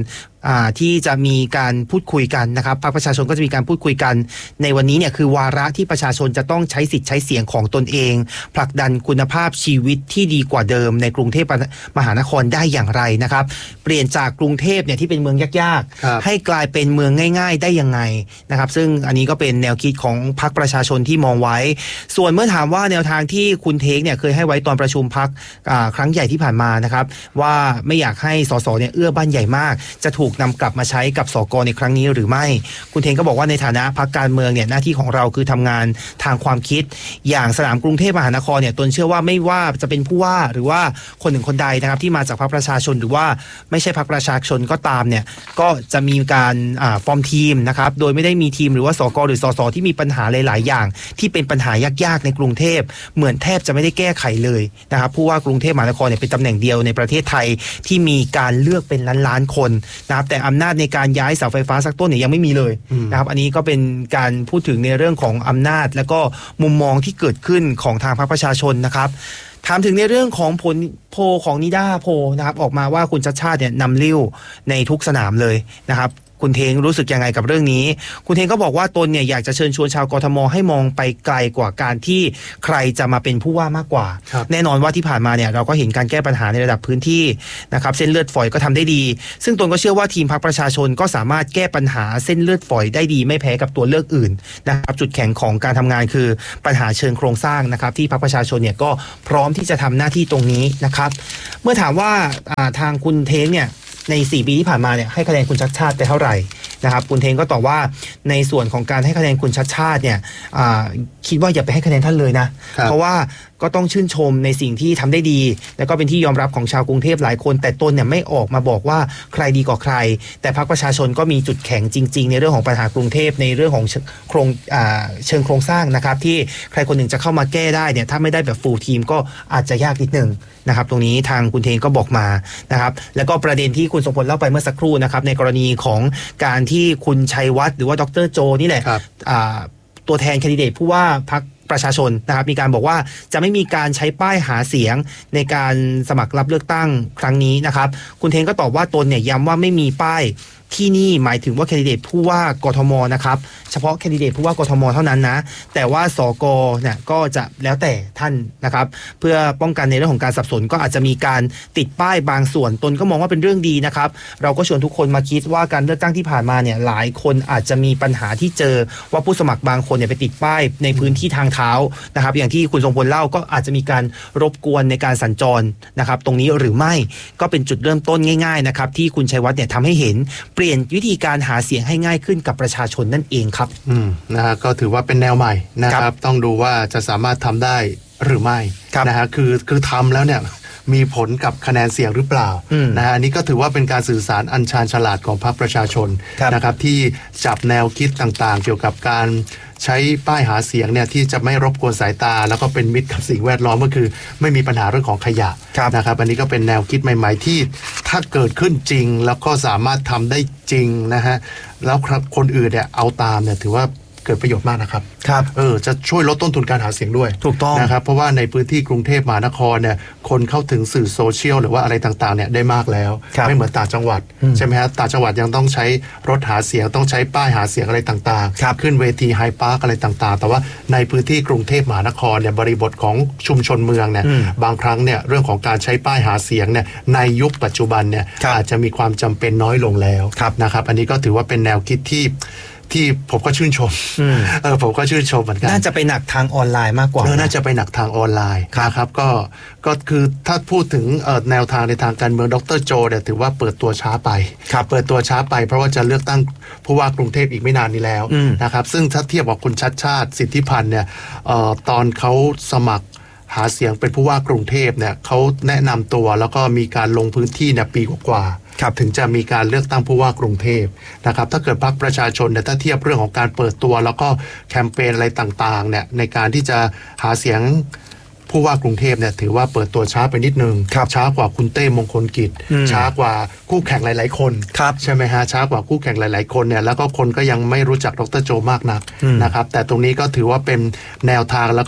ที่จะมีการพูดคุยกันนะครับพรรคประชาชนก็จะมีการพูดคุยกันในวันนี้เนี่ยคือวาระที่ประชาชนจะต้องใช้สิทธิ์ใช้เสียงของตนเองผลักดันคุณภาพชีวิตที่ดีกว่าเดิมในกรุงเทพมหานครได้อย่างไรนะครับเปลี่ยนจากกรุงเทพเนี่ยที่เป็นเมืองยากๆให้กลายเป็นเมืองง่ายๆได้ยังไงนะครับซึ่งอันนี้ก็เป็นแนวคิดของพรรคประชาชนที่มองไว้ส่วนเมื่อถามว่าแนวทางที่คุณเทคเนี่ยเคยให้ไว้ตอนประชุมพรรคครั้งใหญ่ที่ผ่านมานะครับว่าไม่อยากให้สสเนี่ยเอื้อบ้านใหญ่มากจะถูกนำกลับมาใช้กับสกในครั้งนี้หรือไม่คุณเทงก็บอกว่าในฐานะพรรคการเมืองเนี่ยหน้าที่ของเราคือทำงานทางความคิดอย่างสนามกรุงเทพมหานครเนี่ยตนเชื่อว่าไม่ว่าจะเป็นผู้ว่าหรือว่าคนหนึ่งคนใดนะครับที่มาจากพรรคประชาชนหรือว่าไม่ใช่พรรคประชาชนก็ตามเนี่ยก็จะมีการฟอร์มทีมนะครับโดยไม่ได้มีทีมหรือว่าสกหรือสสที่มีปัญหาหลายๆอย่างที่เป็นปัญหายากๆในกรุงเทพเหมือนแทบจะไม่ได้แก้ไขเลยนะครับผู้ว่ากรุงเทพมหานครเนี่ยเป็นตำแหน่งเดียวในประเทศไทยที่มีการเลือกเป็นล้านๆคนนะครับแต่อำนาจในการย้ายเสาไฟฟ้าสักต้นเนี่ยยังไม่มีเลยนะครับอันนี้ก็เป็นการพูดถึงในเรื่องของอำนาจและก็มุมมองที่เกิดขึ้นของทางพรรคประชาชนนะครับถามถึงในเรื่องของผลโพลของนิด้าโพลนะครับออกมาว่าคุณชัชชาติเนี่ยนำลิ้วในทุกสนามเลยนะครับคุณเทงรู้สึกยังไงกับเรื่องนี้คุณเทงก็บอกว่าตนเนี่ยอยากจะเชิญชวนชาวกทมให้มองไปไกลกว่าการที่ใครจะมาเป็นผู้ว่ามากกว่าแน่นอนว่าที่ผ่านมาเนี่ยเราก็เห็นการแก้ปัญหาในระดับพื้นที่นะครับเส้นเลือดฝอยก็ทำได้ดีซึ่งตนก็เชื่อว่าทีมพรรคประชาชนก็สามารถแก้ปัญหาเส้นเลือดฝอยได้ดีไม่แพ้กับตัวเลือกอื่นนะครับจุดแข็งของการทำงานคือปัญหาเชิงโครงสร้างนะครับที่พรรคประชาชนเนี่ยก็พร้อมที่จะทำหน้าที่ตรงนี้นะครับเมื่อถามว่าทางคุณเทงเนี่ยในสี่ปีที่ผ่านมาเนี่ยให้คะแนนคุณชัชชาติไปเท่าไหร่นะครับคุณเทงก็ตอบว่าในส่วนของการให้คะแนนคุณชัชชาติเนี่ยคิดว่าอย่าไปให้คะแนนท่านเลยนะเพราะว่าก็ต้องชื่นชมในสิ่งที่ทำได้ดีแล้วก็เป็นที่ยอมรับของชาวกรุงเทพหลายคนแต่ตนเนี่ยไม่ออกมาบอกว่าใครดีกว่าใครแต่พรรคประชาชนก็มีจุดแข็งจริงๆในเรื่องของปัญหากรุงเทพในเรื่องของโครงเชิงโครงสร้างนะครับที่ใครคนหนึ่งจะเข้ามาแก้ได้เนี่ยถ้าไม่ได้แบบฟูลทีมก็อาจจะยากนิดนึงนะครับตรงนี้ทางคุณเทงก็บอกมานะครับแล้วก็ประเด็นที่คุณทรงพลเล่าไปเมื่อสักครู่นะครับในกรณีของการที่คุณชัยวัฒน์หรือว่าดร.โจนี่แหละตัวแทนแคนดิเดตผู้ว่าพรรคประชาชนนะครับมีการบอกว่าจะไม่มีการใช้ป้ายหาเสียงในการสมัครรับเลือกตั้งครั้งนี้นะครับคุณเทงก็ตอบว่าตนเนี่ยย้ำว่าไม่มีป้ายที่นี่หมายถึงว่าแคนดิเดตผู้ว่ากทมนะครับเฉพาะแคนดิเดตผู้ว่ากทมเท่านั้นนะแต่ว่าสกเนี่ยก็จะแล้วแต่ท่านนะครับเพื่อป้องกันในเรื่องของการสับสนก็อาจจะมีการติดป้ายบางส่วนตนก็มองว่าเป็นเรื่องดีนะครับเราก็ชวนทุกคนมาคิดว่าการเลือกตั้งที่ผ่านมาเนี่ยหลายคนอาจจะมีปัญหาที่เจอว่าผู้สมัครบางคนเนี่ยไปติดป้ายในพื้นที่ทางเท้านะครับอย่างที่คุณทรงพลเล่าก็อาจจะมีการรบกวนในการสัญจรนะครับตรงนี้หรือไม่ก็เป็นจุดเริ่มต้นง่ายๆนะครับที่คุณชัยวัฒน์เนี่ยทำให้เห็นเปลี่ยนวิธีการหาเสียงให้ง่ายขึ้นกับประชาชนนั่นเองครับอืมนะฮะก็ถือว่าเป็นแนวใหม่นะครับต้องดูว่าจะสามารถทำได้หรือไม่นะฮะคือคือทำแล้วเนี่ยมีผลกับคะแนนเสียงหรือเปล่านะฮะอันนี้ก็ถือว่าเป็นการสื่อสารอันชาญฉลาดของพรรคประชาชนนะครับที่จับแนวคิดต่างๆเกี่ยวกับการใช้ป้ายหาเสียงเนี่ยที่จะไม่รบกวนสายตาแล้วก็เป็นมิตรกับสิ่งแวดล้อมก็คือไม่มีปัญหาเรื่องของขยะนะครับอันนี้ก็เป็นแนวคิดใหม่ๆที่ถ้าเกิดขึ้นจริงแล้วก็สามารถทำได้จริงนะฮะแล้วคนอื่นเนี่ยเอาตามเนี่ยถือว่าเกิดประโยชน์มากนะครับครับเออจะช่วยลดต้นทุนการหาเสียงด้วยถูกต้องนะครับเพราะว่าในพื้นที่กรุงเทพมหานครเนี่ยคนเข้าถึงสื่อโซเชียลหรือว่าอะไรต่างๆเนี่ยได้มากแล้วไม่เหมือนต่างจังหวัดใช่ไหมฮะต่างจังหวัดยังต้องใช้รถหาเสียงต้องใช้ป้ายหาเสียงอะไรต่างๆขึ้นเวทีไฮพาร์คอะไรต่างๆแต่ว่าในพื้นที่กรุงเทพมหานครเนี่ยบริบทของชุมชนเมืองเนี่ยบางครั้งเนี่ยเรื่องของการใช้ป้ายหาเสียงเนี่ยในยุคปัจจุบันเนี่ยอาจจะมีความจำเป็นน้อยลงแล้วนะครับอันนี้ก็ถือว่าเป็นแนวคิดที่ที่ผมก็ชื่นชมเออผมก็ชื่นชมเหมือนกันน่าจะไปหนักทางออนไลน์มากกว่าเออน่าจะไปหนักทางออนไลน์นะครับก็ก็คือถ้าพูดถึงแนวทางในทางการเมืองดร.โจเนี่ยถือว่าเปิดตัวช้าไปเปิดตัวช้าไปเพราะว่าจะเลือกตั้งผู้ว่ากรุงเทพอีกไม่นานนี้แล้วนะครับซึ่งถ้าเทียบกับคุณชัชชาติสิทธิพันธ์เนี่ยตอนเขาสมัครหาเสียงเป็นผู้ว่ากรุงเทพเนี่ยเขาแนะนำตัวแล้วก็มีการลงพื้นที่เนี่ยปีกว่าถึงจะมีการเลือกตั้งผู้ว่ากรุงเทพนะครับถ้าเกิดพรรคประชาชนเนี่ยถ้าเทียบเรื่องของการเปิดตัวแล้วก็แคมเปญอะไรต่างๆเนี่ยในการที่จะหาเสียงผู้ว่ากรุงเทพเนี่ยถือว่าเปิดตัวช้าไปนิดนึงช้ากว่าคุณเต้มงคลกิจช้ากว่าคู่แข่งหลายๆคนใช่ไหมฮะช้ากว่าคู่แข่งหลายๆคนเนี่ยแล้วก็คนก็ยังไม่รู้จักดร.โจมากนักนะครับแต่ตรงนี้ก็ถือว่าเป็นแนวทางแล้วก็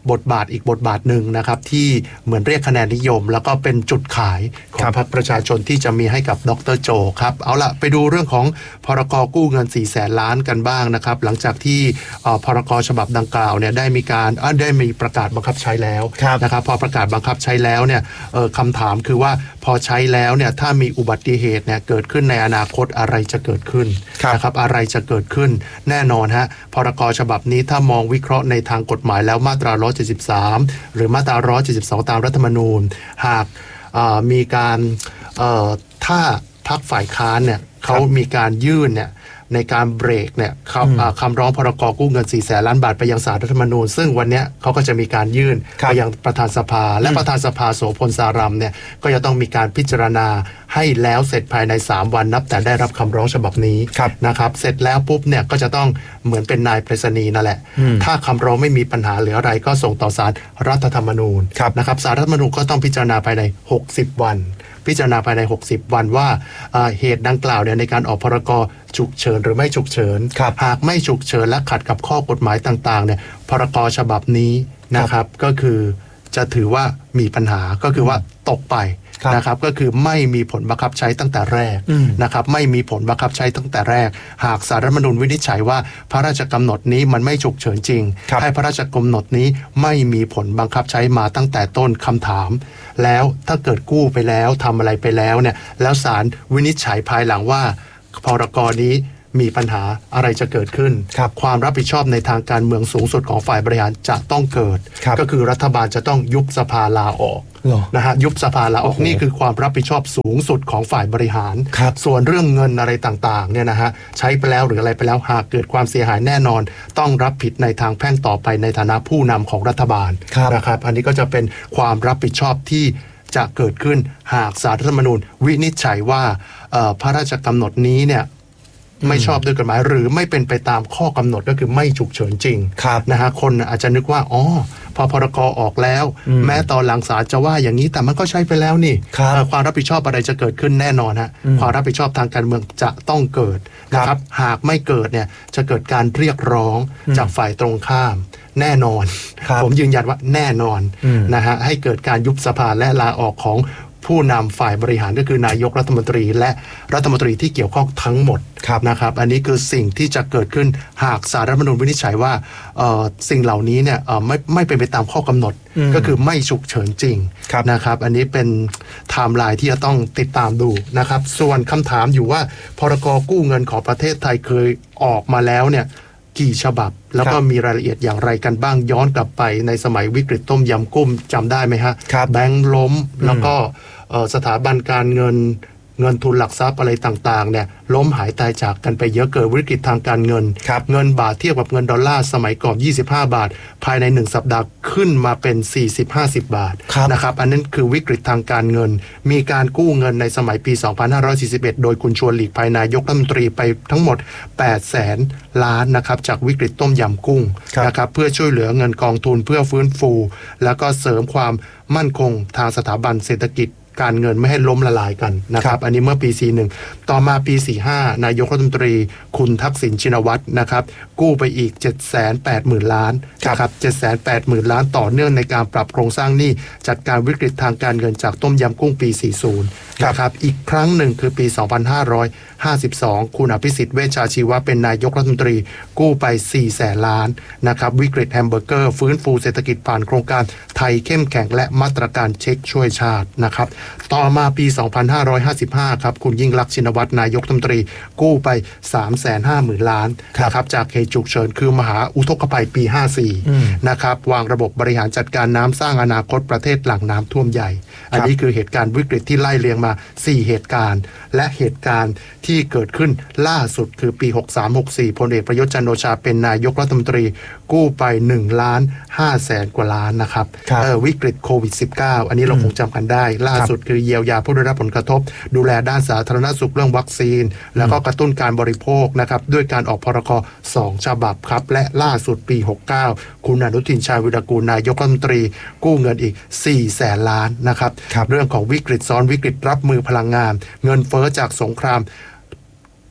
บทบาทอีกบทบาทหนึ่งนะครับที่เหมือนเรียกคะแนนนิยมแล้วก็เป็นจุดขายของพรรคประชาชนที่จะมีให้กับดร.โจครับเอาละไปดูเรื่องของพรก.กู้เงินสี่แสนล้านกันบ้างนะครับหลังจากที่พรก.ฉบับดังกล่าวเนี่ยได้มีการได้มีประกาศบังคับใช้แล้วนะครับพอประกาศบังคับใช้แล้วเนี่ยคำถามคือว่าพอใช้แล้วเนี่ยถ้ามีอุบัติเหตุเนี่ยเกิดขึ้นในอนาคตอะไรจะเกิดขึ้นนะครับอะไรจะเกิดขึ้นแน่นอนฮะพรก.ฉบับนี้ถ้ามองวิเคราะห์ในทางกฎหมายแล้วมาตราหนึ่งร้อยเจ็ดสิบสามหรือมาตราหนึ่งร้อยเจ็ดสิบสองตามรัฐธรรมนูญหากมีการถ้าพรรคฝ่ายค้านเนี่ยเขามีการยื่นเนี่ยในการเบรกเนี่ยคำร้องพรก.กู้เงินสี่แสนล้านบาทไปยังศาลรัฐธรรมนูญซึ่งวันนี้เขาก็จะมีการยื่นไปยังประธานสภาและประธานสภาโสพลสารัมเนี่ยก็จะต้องมีการพิจารณาให้แล้วเสร็จภายในสามวันนับแต่ได้รับคำร้องฉบับนี้นะครับเสร็จแล้วปุ๊บเนี่ยก็จะต้องเหมือนเป็นนายไปรษณีย์นั่นแหละถ้าคำร้องไม่มีปัญหาหรืออะไรก็ส่งต่อศาลรัฐธรรมนูญนะครับศาลรัฐธรรมนูญก็ต้องพิจารณาภายในหกสิบวันพิจารณาภายในหกสิบวันว่าเหตุดังกล่าวเนี่ยในการออกพรก.ฉุกเฉินหรือไม่ฉุกเฉินหากไม่ฉุกเฉินและขัดกับข้อกฎหมายต่างๆเนี่ยพรก.ฉบับนี้นะครับก็คือจะถือว่ามีปัญหาก็คือว่าตกไปนะครับก็คือไม่มีผลบังคับใช้ตั้งแต่แรกนะครับไม่มีผลบังคับใช้ตั้งแต่แรกหากศาลรัฐธรรมนูญวินิจฉัยว่าพระราชกำหนดนี้มันไม่ฉุกเฉินจริงให้พระราชกำหนดนี้ไม่มีผลบังคับใช้มาตั้งแต่ต้นคำถามแล้วถ้าเกิดกู้ไปแล้วทำอะไรไปแล้วเนี่ยแล้วศาลวินิจฉัยภายหลังว่าพรก.นี้มีปัญหาอะไรจะเกิดขึ้นความรับผิดชอบในทางการเมืองสูงสุดของฝ่ายบริหารจะต้องเกิดก็คือรัฐบาลจะต้องยุบสภาลาออกนะฮะยุบสภาลาออกนี่คือความรับผิดชอบสูงสุดของฝ่ายบริหารส่วนเรื่องเงินอะไรต่างๆเนี่ยนะฮะใช้ไปแล้วหรืออะไรไปแล้วหากเกิดความเสียหายแน่นอนต้องรับผิดในทางแพ่งต่อไปในฐานะผู้นำของรัฐบาลนะครับอันนี้ก็จะเป็นความรับผิดชอบที่จะเกิดขึ้นหากศาลรัฐธรรมนูญวินิจฉัยว่าพระราชกำหนดนี้เนี่ยไม่ชอบด้วยกฎหมายหรือไม่เป็นไปตามข้อกำหนดก็คือไม่ฉุกเฉินจริงนะฮะคนอาจจะนึกว่าอ๋อพอพรก.ออกแล้วแม้ตอนหลังศาลจะว่าอย่างนี้แต่มันก็ใช้ไปแล้วนี่ความรับผิดชอบอะไรจะเกิดขึ้นแน่นอนฮะความรับผิดชอบทางการเมืองจะต้องเกิดนะครับหากไม่เกิดเนี่ยจะเกิดการเรียกร้องจากฝ่ายตรงข้ามแน่นอนผมยืนยันว่าแน่นอนนะฮะให้เกิดการยุบสภาและลาออกของผู้นำฝ่ายบริหารก็คือนายกรัฐมนตรีและรัฐมนตรีที่เกี่ยวข้องทั้งหมดนะครับอันนี้คือสิ่งที่จะเกิดขึ้นหากศาลรัฐธรรมนูญวินิจฉัยว่าสิ่งเหล่านี้เนี่ยไม่ไม่เป็นไปตามข้อกำหนดก็คือไม่ฉุกเฉินจริงนะครับอันนี้เป็นไทม์ไลน์ที่จะต้องติดตามดูนะครับส่วนคำถามอยู่ว่าพรก.กู้เงินของประเทศไทยเคยออกมาแล้วเนี่ยกี่ฉบับแล้วก็มีรายละเอียดอย่างไรกันบ้างย้อนกลับไปในสมัยวิกฤตต้มยำกุ้งจำได้ไหมฮะแบงก์ล้มแล้วก็สถาบันการเงินเงินทุนหลักทรัพย์อะไรต่างๆเนี่ยล้มหายตายจากกันไปเยอะเกิดวิกฤตทางการเงินเงินบาทเทียบกับเงินดอลลาร์สมัยก่อนยี่สิบห้าบาทภายในหนึ่งสัปดาห์ขึ้นมาเป็นสี่สิบ ห้าสิบบาทนะครับอันนั้นคือวิกฤตทางการเงินมีการกู้เงินในสมัยปีสองพันห้าร้อยสี่สิบเอ็ดโดยคุณชวนหลีกภัยนายกรัฐมนตรีไปทั้งหมดแปดแสนล้านนะครับจากวิกฤตต้มยำกุ้งนะครับเพื่อช่วยเหลือเงินกองทุนเพื่อฟื้นฟูแล้วก็เสริมความมั่นคงทางสถาบันเศรษฐกิจการเงินไม่ให้ล้มละลายกันนะครับอันนี้เมื่อปีสี่สิบเอ็ดต่อมาปีสี่สิบห้านายกรัฐมนตรีคุณทักษิณชินวัตรนะครับกู้ไปอีก เจ็ดแสนแปดหมื่น ล้านนะครับ เจ็ดแสนแปดหมื่น ล้านต่อเนื่องในการปรับโครงสร้างหนี้จัดการวิกฤตทางการเงินจากต้มยำกุ้งปีสี่สิบนะครับอีกครั้งหนึ่งคือปีสองพันห้าร้อยห้าสิบสองคุณอภิสิทธิ์เวชชาชีวะเป็นนายกรัฐมนตรีกู้ไปสี่แสนล้านนะครับวิกฤตแฮมเบอร์เกอร์ฟื้นฟูเศรษฐกิจผ่านโครงการไทยเข้มแข็งและมาตรการเช็คช่วยชาตินะครับต่อมาปีสองพันห้าร้อยห้าสิบห้าครับคุณยิ่งลักษณ์ชินวัตรนายกรัฐมนตรีกู้ไป สามแสนห้าหมื่น ล้านนะครับจากเหตุฉุกเฉินคือมหาอุทกภัยปีห้าสิบสี่นะครับวางระบบบริหารจัดการน้ำสร้างอนาคตประเทศหลังน้ำท่วมใหญ่อันนี้คือเหตุการณ์วิกฤตที่ไล่เรียงมาสี่เหตุการณ์และเหตุการณ์ที่เกิดขึ้นล่าสุดคือปีหกสาม หกสี่พลเอกประยุทธ์จันทร์โอชาเป็นนายกรัฐมนตรีกู้ไปหนึ่งล้านห้าแสนกว่าล้านนะครับเออวิกฤตโควิด สิบเก้า อันนี้เราคงจำกันได้ล่าสุดคือเยียวยาผู้ได้รับผลกระทบดูแลด้านสาธารณสุขเรื่องวัคซีนแล้วก็กระตุ้นการบริโภคนะครับด้วยการออกพรกสองฉบับครับและล่าสุดปีหกสิบเก้าคุณอนุทินชาญวิรากูลนายกรัฐมนตรีกู้เงินอีกสี่แสนล้านนะครับเรื่องของวิกฤตซ้อนวิกฤตรับมือพลังงานเงินเฟ้อจากสงคราม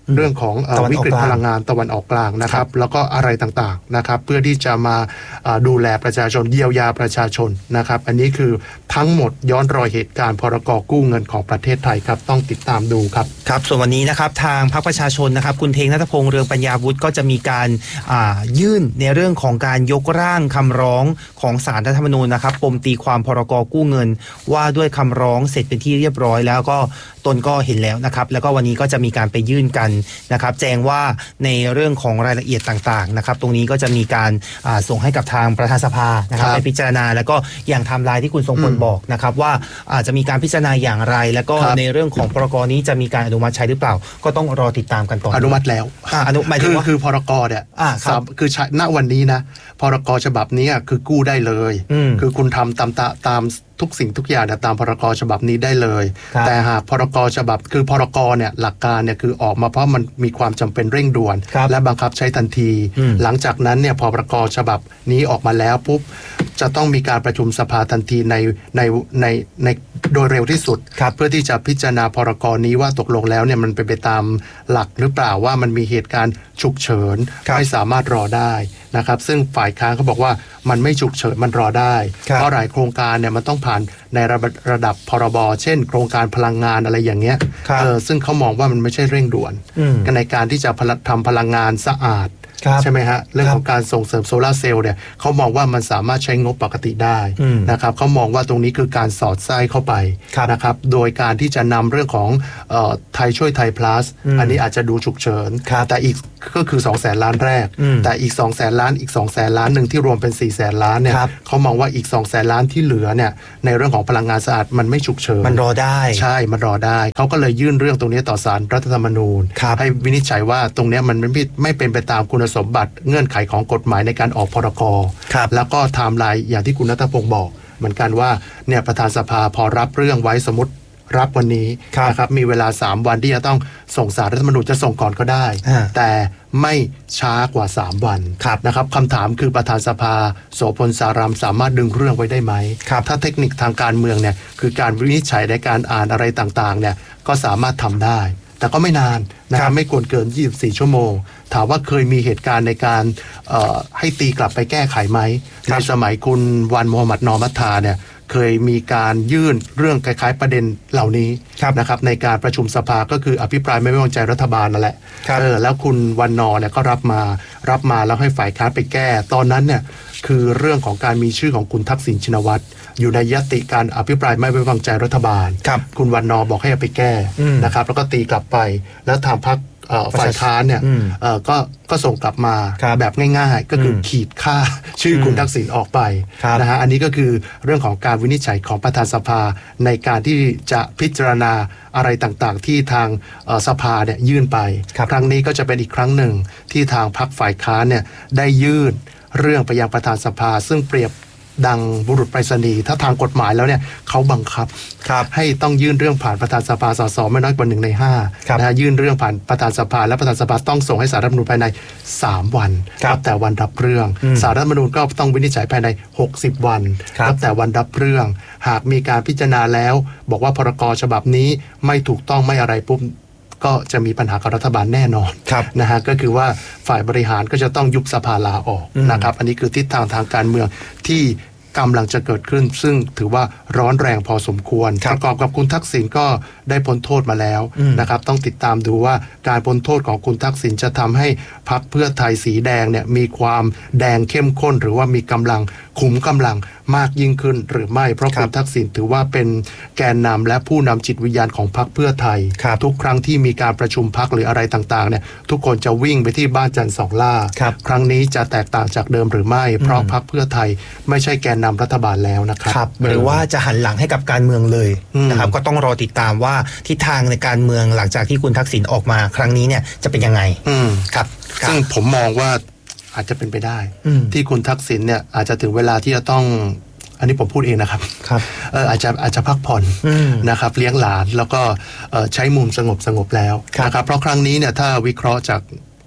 เรื่องของเอ่อวิกฤตพลังงานตะวันออกกลางนะครับแล้วก็อะไรต่างๆนะครับเพื่อที่จะมาดูแลประชาชนเยียวยาประชาชนนะครับอันนี้คือทั้งหมดย้อนรอยเหตุการณ์พรก.กู้เงินของประเทศไทยครับต้องติดตามดูครับครับส่วนวันนี้นะครับทางพรรคประชาชนนะครับคุณเทงณัฐพงษ์เรืองปัญญาวุฒิก็จะมีการยื่นในเรื่องของการยกร่างคำร้องของศาลรัฐธรรมนูญนะครับปมตีความพรก.กู้เงินว่าด้วยคำร้องเสร็จเป็นที่เรียบร้อยแล้วก็ตนก็เห็นแล้วนะครับแล้วก็วันนี้ก็จะมีการไปยื่นกันนะครับแจ้งว่าในเรื่องของรายละเอียดต่างๆนะครับตรงนี้ก็จะมีการส่งให้กับทางประธานสภานะครับไปพิจารณาแล้วก็อย่างไทม์ไลน์ที่คุณทรงพลบอกนะครับว่าอาจจะมีการพิจารณาอย่างไรแล้วก็ในเรื่องของพรก.นี้จะมีการอนุมัติใช้หรือเปล่าก็ต้องรอติดตามกันต่ออนุมัติแล้วอนุมัติคือคือพรก.เนี่ยคือณวันนี้นะพรก.ฉบับนี้คือกู้ได้เลยคือคุณทำตามตามทุกสิ่งทุกอย่างตามพรก.ฉบับนี้ได้เลยแต่หากพรก.ฉบับคือพรก.เนี่ยหลักการเนี่ยคือออกมาเพราะมันมีความจำเป็นเร่งด่วนและบังคับใช้ทันทีหลังจากนั้นเนี่ยพอพรก.ฉบับนี้ออกมาแล้วปุ๊บจะต้องมีการประชุมสภาทันทีในในในในโดยเร็วที่สุดเพื่อที่จะพิจารณาพรก.นี้ว่าตกลงแล้วเนี่ยมันเป็นไปตามหลักหรือเปล่าว่ามันมีเหตุการณ์ฉุกเฉินไม่สามารถรอได้นะครับซึ่งฝ่ายค้านเขาบอกว่ามันไม่ฉุกเฉินมันรอได้เพราะหลายโครงการเนี่ยมันต้องผ่านในระดับระดับพรบเช่นโครงการพลังงานอะไรอย่างเงี้ยเออซึ่งเขามองว่ามันไม่ใช่เร่งด่วนในการที่จะทำพลังงานสะอาดใช่ไหมฮะเรื่องของการส่งเสริมโซลาร์เซลล์เนี่ยเขามองว่ามันสามารถใช้งบปกติได้นะครับเขามองว่าตรงนี้คือการสอดไส้เข้าไปนะครับโดยการที่จะนำเรื่องของเอ่อไทยช่วยไทย plus อันนี้อาจจะดูฉุกเฉินแต่อีกก็คือสองแสนล้านแรกแต่อีกสองแสนล้านอีกสองแสนล้านหนึ่งที่รวมเป็นสี่แสนล้านเนี่ยเขามองว่าอีกสองแสนล้านที่เหลือเนี่ยในเรื่องของพลังงานสะอาดมันไม่ฉุกเฉินมันรอได้ใช่มันรอได้เขาก็เลยยื่นเรื่องตรงนี้ต่อศาลรัฐธรรมนูญให้วินิจฉัยว่าตรงนี้มันไม่ไม่เป็นไปตามคุณสมบัติเงื่อนไขของกฎหมายในการออกพรก.แล้วก็ไทม์ไลน์อย่างที่คุณณัฐพงศ์บอกเหมือนกันว่าเนี่ยประธานสภาพอรับเรื่องไว้สมมติรับวันนี้นะครับมีเวลาสามวันที่จะต้องส่งศาลรัฐธรรมนูญจะส่งก่อนก็ได้แต่ไม่ช้ากว่าสามวันนะครับคำถามคือประธานสภาโสพลสารามสามารถดึงเรื่องไว้ได้ไหมถ้าเทคนิคทางการเมืองเนี่ยคือการวินิจฉัยในการอ่านอะไรต่างๆเนี่ยก็สามารถทำได้แต่ก็ไม่นานนะครับไม่ควรเกินยี่สิบสี่ชั่วโมงถามว่าเคยมีเหตุการณ์ในการให้ตีกลับไปแก้ไขไหมในสมัยคุณวันมูฮัมหมัดนอมัทธาเนี่ยเคยมีการยื่นเรื่องคล้ายๆประเด็นเหล่านี้นะครับในการประชุมสภาก็คืออภิปรายไม่ไว้วางใจรัฐบาลนั่นแหละเออแล้วคุณวันนอเนี่ยก็รับมารับมาแล้วให้ฝ่ายค้านไปแก้ตอนนั้นเนี่ยคือเรื่องของการมีชื่อของคุณทักษิณชินวัตรอยู่ในยติการอภิปรายไม่ไว้วางใจรัฐบาลคุณวันนอบอกให้เอาไปแก้นะครับแล้วก็ตีกลับไปแล้วทางพรรคฝ่ายค้านเนี่ยก็ก็ส่งกลับมาแบบง่ายๆก็คือขีดค่าชื่อคุณทักษิณออกไปนะฮะอันนี้ก็คือเรื่องของการวินิจฉัยของประธานสภาในการที่จะพิจารณาอะไรต่างๆที่ทางสภาเนี่ยยื่นไปครั้งนี้ก็จะเป็นอีกครั้งหนึ่งที่ทางพรรคฝ่ายค้านเนี่ยได้ยื่นเรื่องไปยังประธานสภาซึ่งเปรียบดังบุรุษไปรษณีย์ถ้าทางกฎหมายแล้วเนี่ยเขาบังคับให้ต้องยื่นเรื่องผ่านประธานสภาสสไม่น้อยกว่าหนึ่งในห้านะฮะยื่นเรื่องผ่านประธานสภาและประธานสภาต้องส่งให้ศาลรัฐธรรมนูญภายในสามวันนับแต่วันรับเรื่องศาลรัฐธรรมนูญก็ต้องวินิจฉัยภายในหกสิบวันนับแต่วันรับเรื่องหากมีการพิจารณาแล้วบอกว่าพรก.ฉบับนี้ไม่ถูกต้องไม่อะไรปุ๊บก็จะมีปัญหากับรัฐบาลแน่นอนนะฮะก็คือว่าฝ่ายบริหารก็จะต้องยุบสภาลาออกนะครับอันนี้คือทิศทางทางการเมืองที่กำลังจะเกิดขึ้นซึ่งถือว่าร้อนแรงพอสมควรประกอบกับคุณทักษิณก็ได้พ้นโทษมาแล้วนะครับต้องติดตามดูว่าการพ้นโทษของคุณทักษิณจะทำให้พรรคเพื่อไทยสีแดงเนี่ยมีความแดงเข้มข้นหรือว่ามีกำลังขุมกำลังมากยิ่งขึ้นหรือไม่เพราะคุณทักษิณถือว่าเป็นแกนนำและผู้นำจิตวิญญาณของพรรคเพื่อไทยทุกครั้งที่มีการประชุมพรรคหรืออะไรต่างๆเนี่ยทุกคนจะวิ่งไปที่บ้านจันทร์สองล่าครั้งนี้จะแตกต่างจากเดิมหรือไม่เพราะพรรคเพื่อไทยไม่ใช่แกนนำรัฐบาลแล้วนะครับหรือว่าจะหันหลังให้กับการเมืองเลยนะครับก็ต้องรอติดตามว่าทิศทางในการเมืองหลังจากที่คุณทักษิณออกมาครั้งนี้เนี่ยจะเป็นยังไงครับซึ่งผมมองว่าอาจจะเป็นไปได้ที่คุณทักษิณเนี่ยอาจจะถึงเวลาที่จะต้องอันนี้ผมพูดเองนะครับครับเอออาจจะอาจจะพักผ่อนนะครับเลี้ยงหลานแล้วก็ใช้มุมสงบสงบแล้วนะครับเพราะครั้งนี้เนี่ยถ้าวิเคราะห์จาก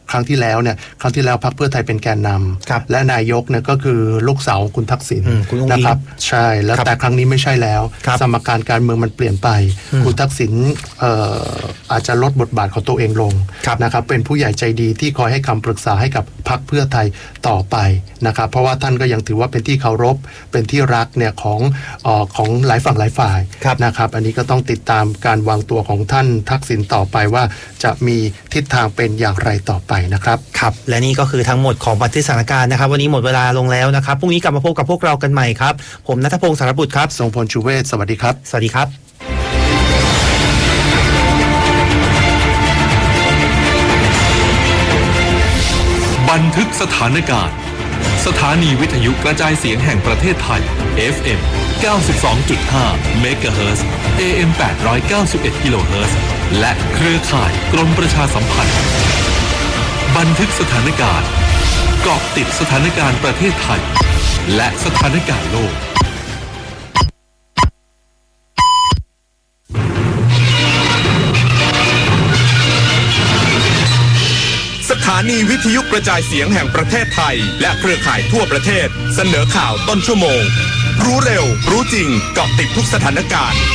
ครั้งที่แล้วเนี่ยครั้งที่แล้วพรรคเพื่อไทยเป็นแกนนำและนายกเนี่ยก็คือลูกสาวของคุณทักษิณนะครับใช่แล้วแต่ครั้งนี้ไม่ใช่แล้วสมการการเมืองมันเปลี่ยนไปคุณทักษิณเอ่ออาจจะลดบทบาทของตัวเองลงนะครับเป็นผู้ใหญ่ใจดีที่คอยให้คำปรึกษาให้กับพรรคเพื่อไทยต่อไปนะครับเพราะว่าท่านก็ยังถือว่าเป็นที่เคารพเป็นที่รักเนี่ยของเอ่อของหลายฝั่งหลายฝ่ายนะครับอันนี้ก็ต้องติดตามการวางตัวของท่านทักษิณต่อไปว่าจะมีทิศทางเป็นอย่างไรต่อไปนะครับครับและนี่ก็คือทั้งหมดของบันทึกสถานการณ์นะครับวันนี้หมดเวลาลงแล้วนะครับพรุ่งนี้กลับมาพบกับพวกเรากันใหม่ครับผมณัฐพงศ์สารบุตรครับทรงพลชูเวศสวัสดีครับสวัสดีครับบันทึกสถานการณ์สถานีวิทยุกระจายเสียงแห่งประเทศไทย เอฟ เอ็ม เก้าสิบสองจุดห้า เมกะเฮิรตซ์ เอ เอ็ม แปดร้อยเก้าสิบเอ็ด กิโลเฮิรตซ์และเครือข่ายกรมประชาสัมพันธ์บันทึกสถานการณ์เกาะติดสถานการณ์ประเทศไทยและสถานการณ์โลกสถานีวิทยุกระจายเสียงแห่งประเทศไทยและเครือข่ายทั่วประเทศเสนอข่าวต้นชั่วโมงรู้เร็วรู้จริงเกาะติดทุกสถานการณ์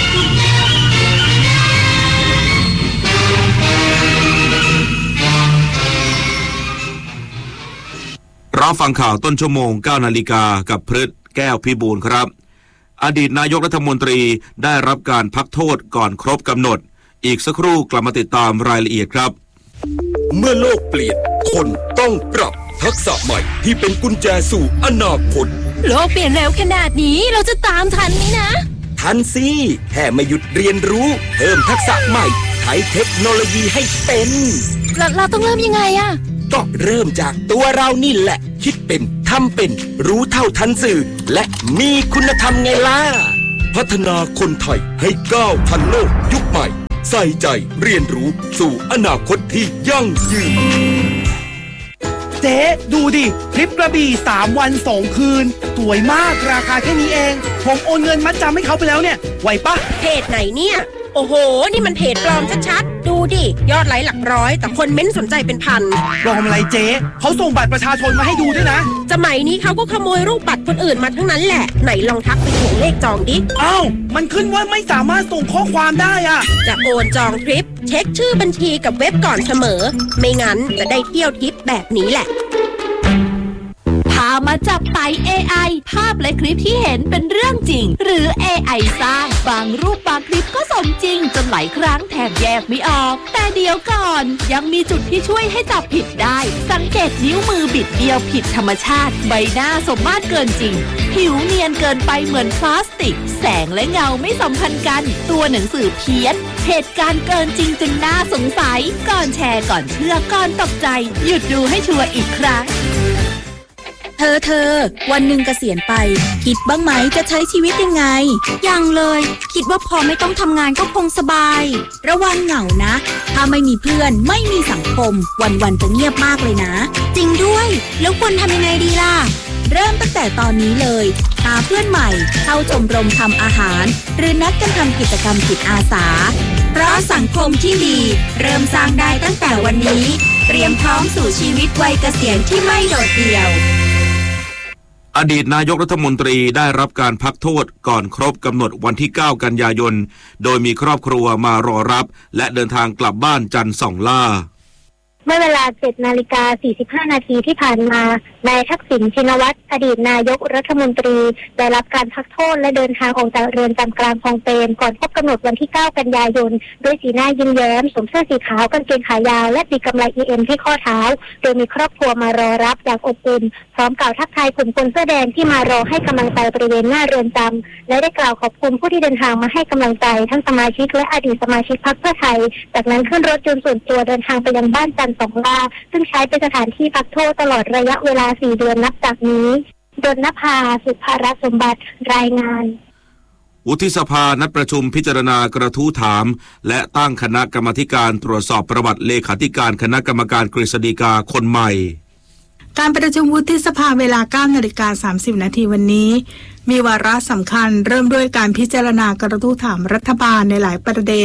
รับฟังข่าวต้นชั่วโมง เก้านาฬิกากับพฤทธิ์แก้วพิบูลครับอดีตนายกรัฐมนตรีได้รับการพักโทษก่อนครบกำหนดอีกสักครู่กลับมาติดตามรายละเอียดครับเมื่อโลกเปลี่ยนคนต้องปรับทักษะใหม่ที่เป็นกุญแจสู่อนาคตโลกเปลี่ยนเร็วขนาดนี้เราจะตามทันไหมนะทันสิแค่ไม่หยุดเรียนรู้เพิ่มทักษะใหม่ใช้เทคโนโลยีให้เป็นเราเราต้องเริ่มยังไงอะก็เริ่มจากตัวเรานี่แหละคิดเป็นทำเป็นรู้เท่าทันสื่อและมีคุณธรรมไงล่ะพัฒนาคนไทยให้ก้าวทันโลกยุคใหม่ใส่ใจเรียนรู้สู่อนาคตที่ยั่งยืนเจ๊ดูดิทริปกระบี่สามวันสองคืนสวยมากราคาแค่นี้เองผมโอนเงินมัดจำให้เขาไปแล้วเนี่ยไหวปะเพจไหนเนี่ยโอ้โหนี่มันเพจปลอมชัดๆดูดิยอดไลค์หลักร้อยแต่คนเม้นสนใจเป็นพันปลอมอะไรเจ๊เขาส่งบัตรประชาชนมาให้ดูด้วยนะสมัยนี้เขาก็ขโมยรูปบัตรคนอื่นมาทั้งนั้นแหละไหนลองทักไปถ่วงเลขจองดิอ้าวมันขึ้นว่าไม่สามารถส่งข้อความได้อะจะโอนจองทริปเช็คชื่อบัญชีกับเว็บก่อนเสมอไม่งั้นจะได้เที่ยวทริปแบบนี้แหละพามาจับไต่ เอ ไอ ภาพและคลิปที่เห็นเป็นเรื่องจริงหรือ เอ ไอ สร้างบางรูปบางคลิปก็สมจริงจนหลายครั้งแทบแยกไม่ออกแต่เดี๋ยวก่อนยังมีจุดที่ช่วยให้จับผิดได้สังเกตนิ้วมือบิดเบี้ยวผิดธรรมชาติใบหน้าสมมาตรเกินจริงผิวเนียนเกินไปเหมือนพลาสติกแสงและเงาไม่สัมพันธ์กันตัวหนังสือเพี้ยนเหตุการณ์เกินจริงจนน่าสงสัยก่อนแชร์ก่อนเชื่อก่อนตกใจหยุดดูให้ชัวร์อีกครั้งเธอเธอวันหนึ่งเกษียณไปคิดบ้างไหมจะใช้ชีวิตยังไงยังเลยคิดว่าพอไม่ต้องทำงานก็คงสบายระวังเหงานะถ้าไม่มีเพื่อนไม่มีสังคมวันๆจะเงียบมากเลยนะจริงด้วยแล้วควรทำยังไงดีล่ะเริ่มตั้งแต่ตอนนี้เลยหาเพื่อนใหม่เข้าชมรมทำอาหารหรือนัดกันทำกิจกรรมจิตอาสาเพราะสังคมที่ดีเริ่มสร้างได้ตั้งแต่วันนี้เตรียมพร้อมสู่ชีวิตวัยเกษียณที่ไม่โดดเดี่ยวอดีตนายกรัฐมนตรีได้รับการพักโทษก่อนครบกำหนดวันที่เก้ากันยายนโดยมีครอบครัวมารอรับและเดินทางกลับบ้านจันทร์ส่องล่าเมื่อเวลา เจ็ดนาฬิกาสี่สิบห้า นาทีที่ผ่านมานายทักษิณชินวัตรอดีตนายกรัฐมนตรีได้รับการพักโทษและเดินทางออกจากเรือนจำกลางคลองเปรมก่อนครบกำหนดวันที่เก้ากันยายนด้วยสีหน้ายิ้มแย้มสวมเสื้อสีขาวกางเกงขายาวและติดกำไล อี เอ็ม ที่ข้อเท้าโดยมีครอบครัวมารอรับอย่างอบอุ่นพร้อมกล่าวทักทายกลุ่มคนเสื้อแดงที่มารอให้กำลังใจบริเวณหน้าเรือนจำและได้กล่าวขอบคุณผู้ที่เดินทางมาให้กำลังใจทั้งสมาชิกและอดีตสมาชิกพรรคเพื่อไทยจากนั้นขึ้นรถยนต์ส่วนตัวเดินทางไปยังบ้านจันทร์สองล่าซึ่งใช้เป็นสถานที่พักโทษตลอดระยะเวลาสี่เดือนนับจากนี้ดลนภาสุภารสมบัติรายงานวุฒิสภานัดประชุมพิจารณากระทู้ถามและตั้งคณะกรรมาธิการตรวจสอบประวัติเลขาธิการคณะกรรมการกฤษฎีกาคนใหม่การประชุมวุฒิสภาเวลา เก้านาฬิกาสามสิบ นาทีวันนี้มีวาระสำคัญเริ่มด้วยการพิจารณากระทู้ถามรัฐบาลในหลายประเด็น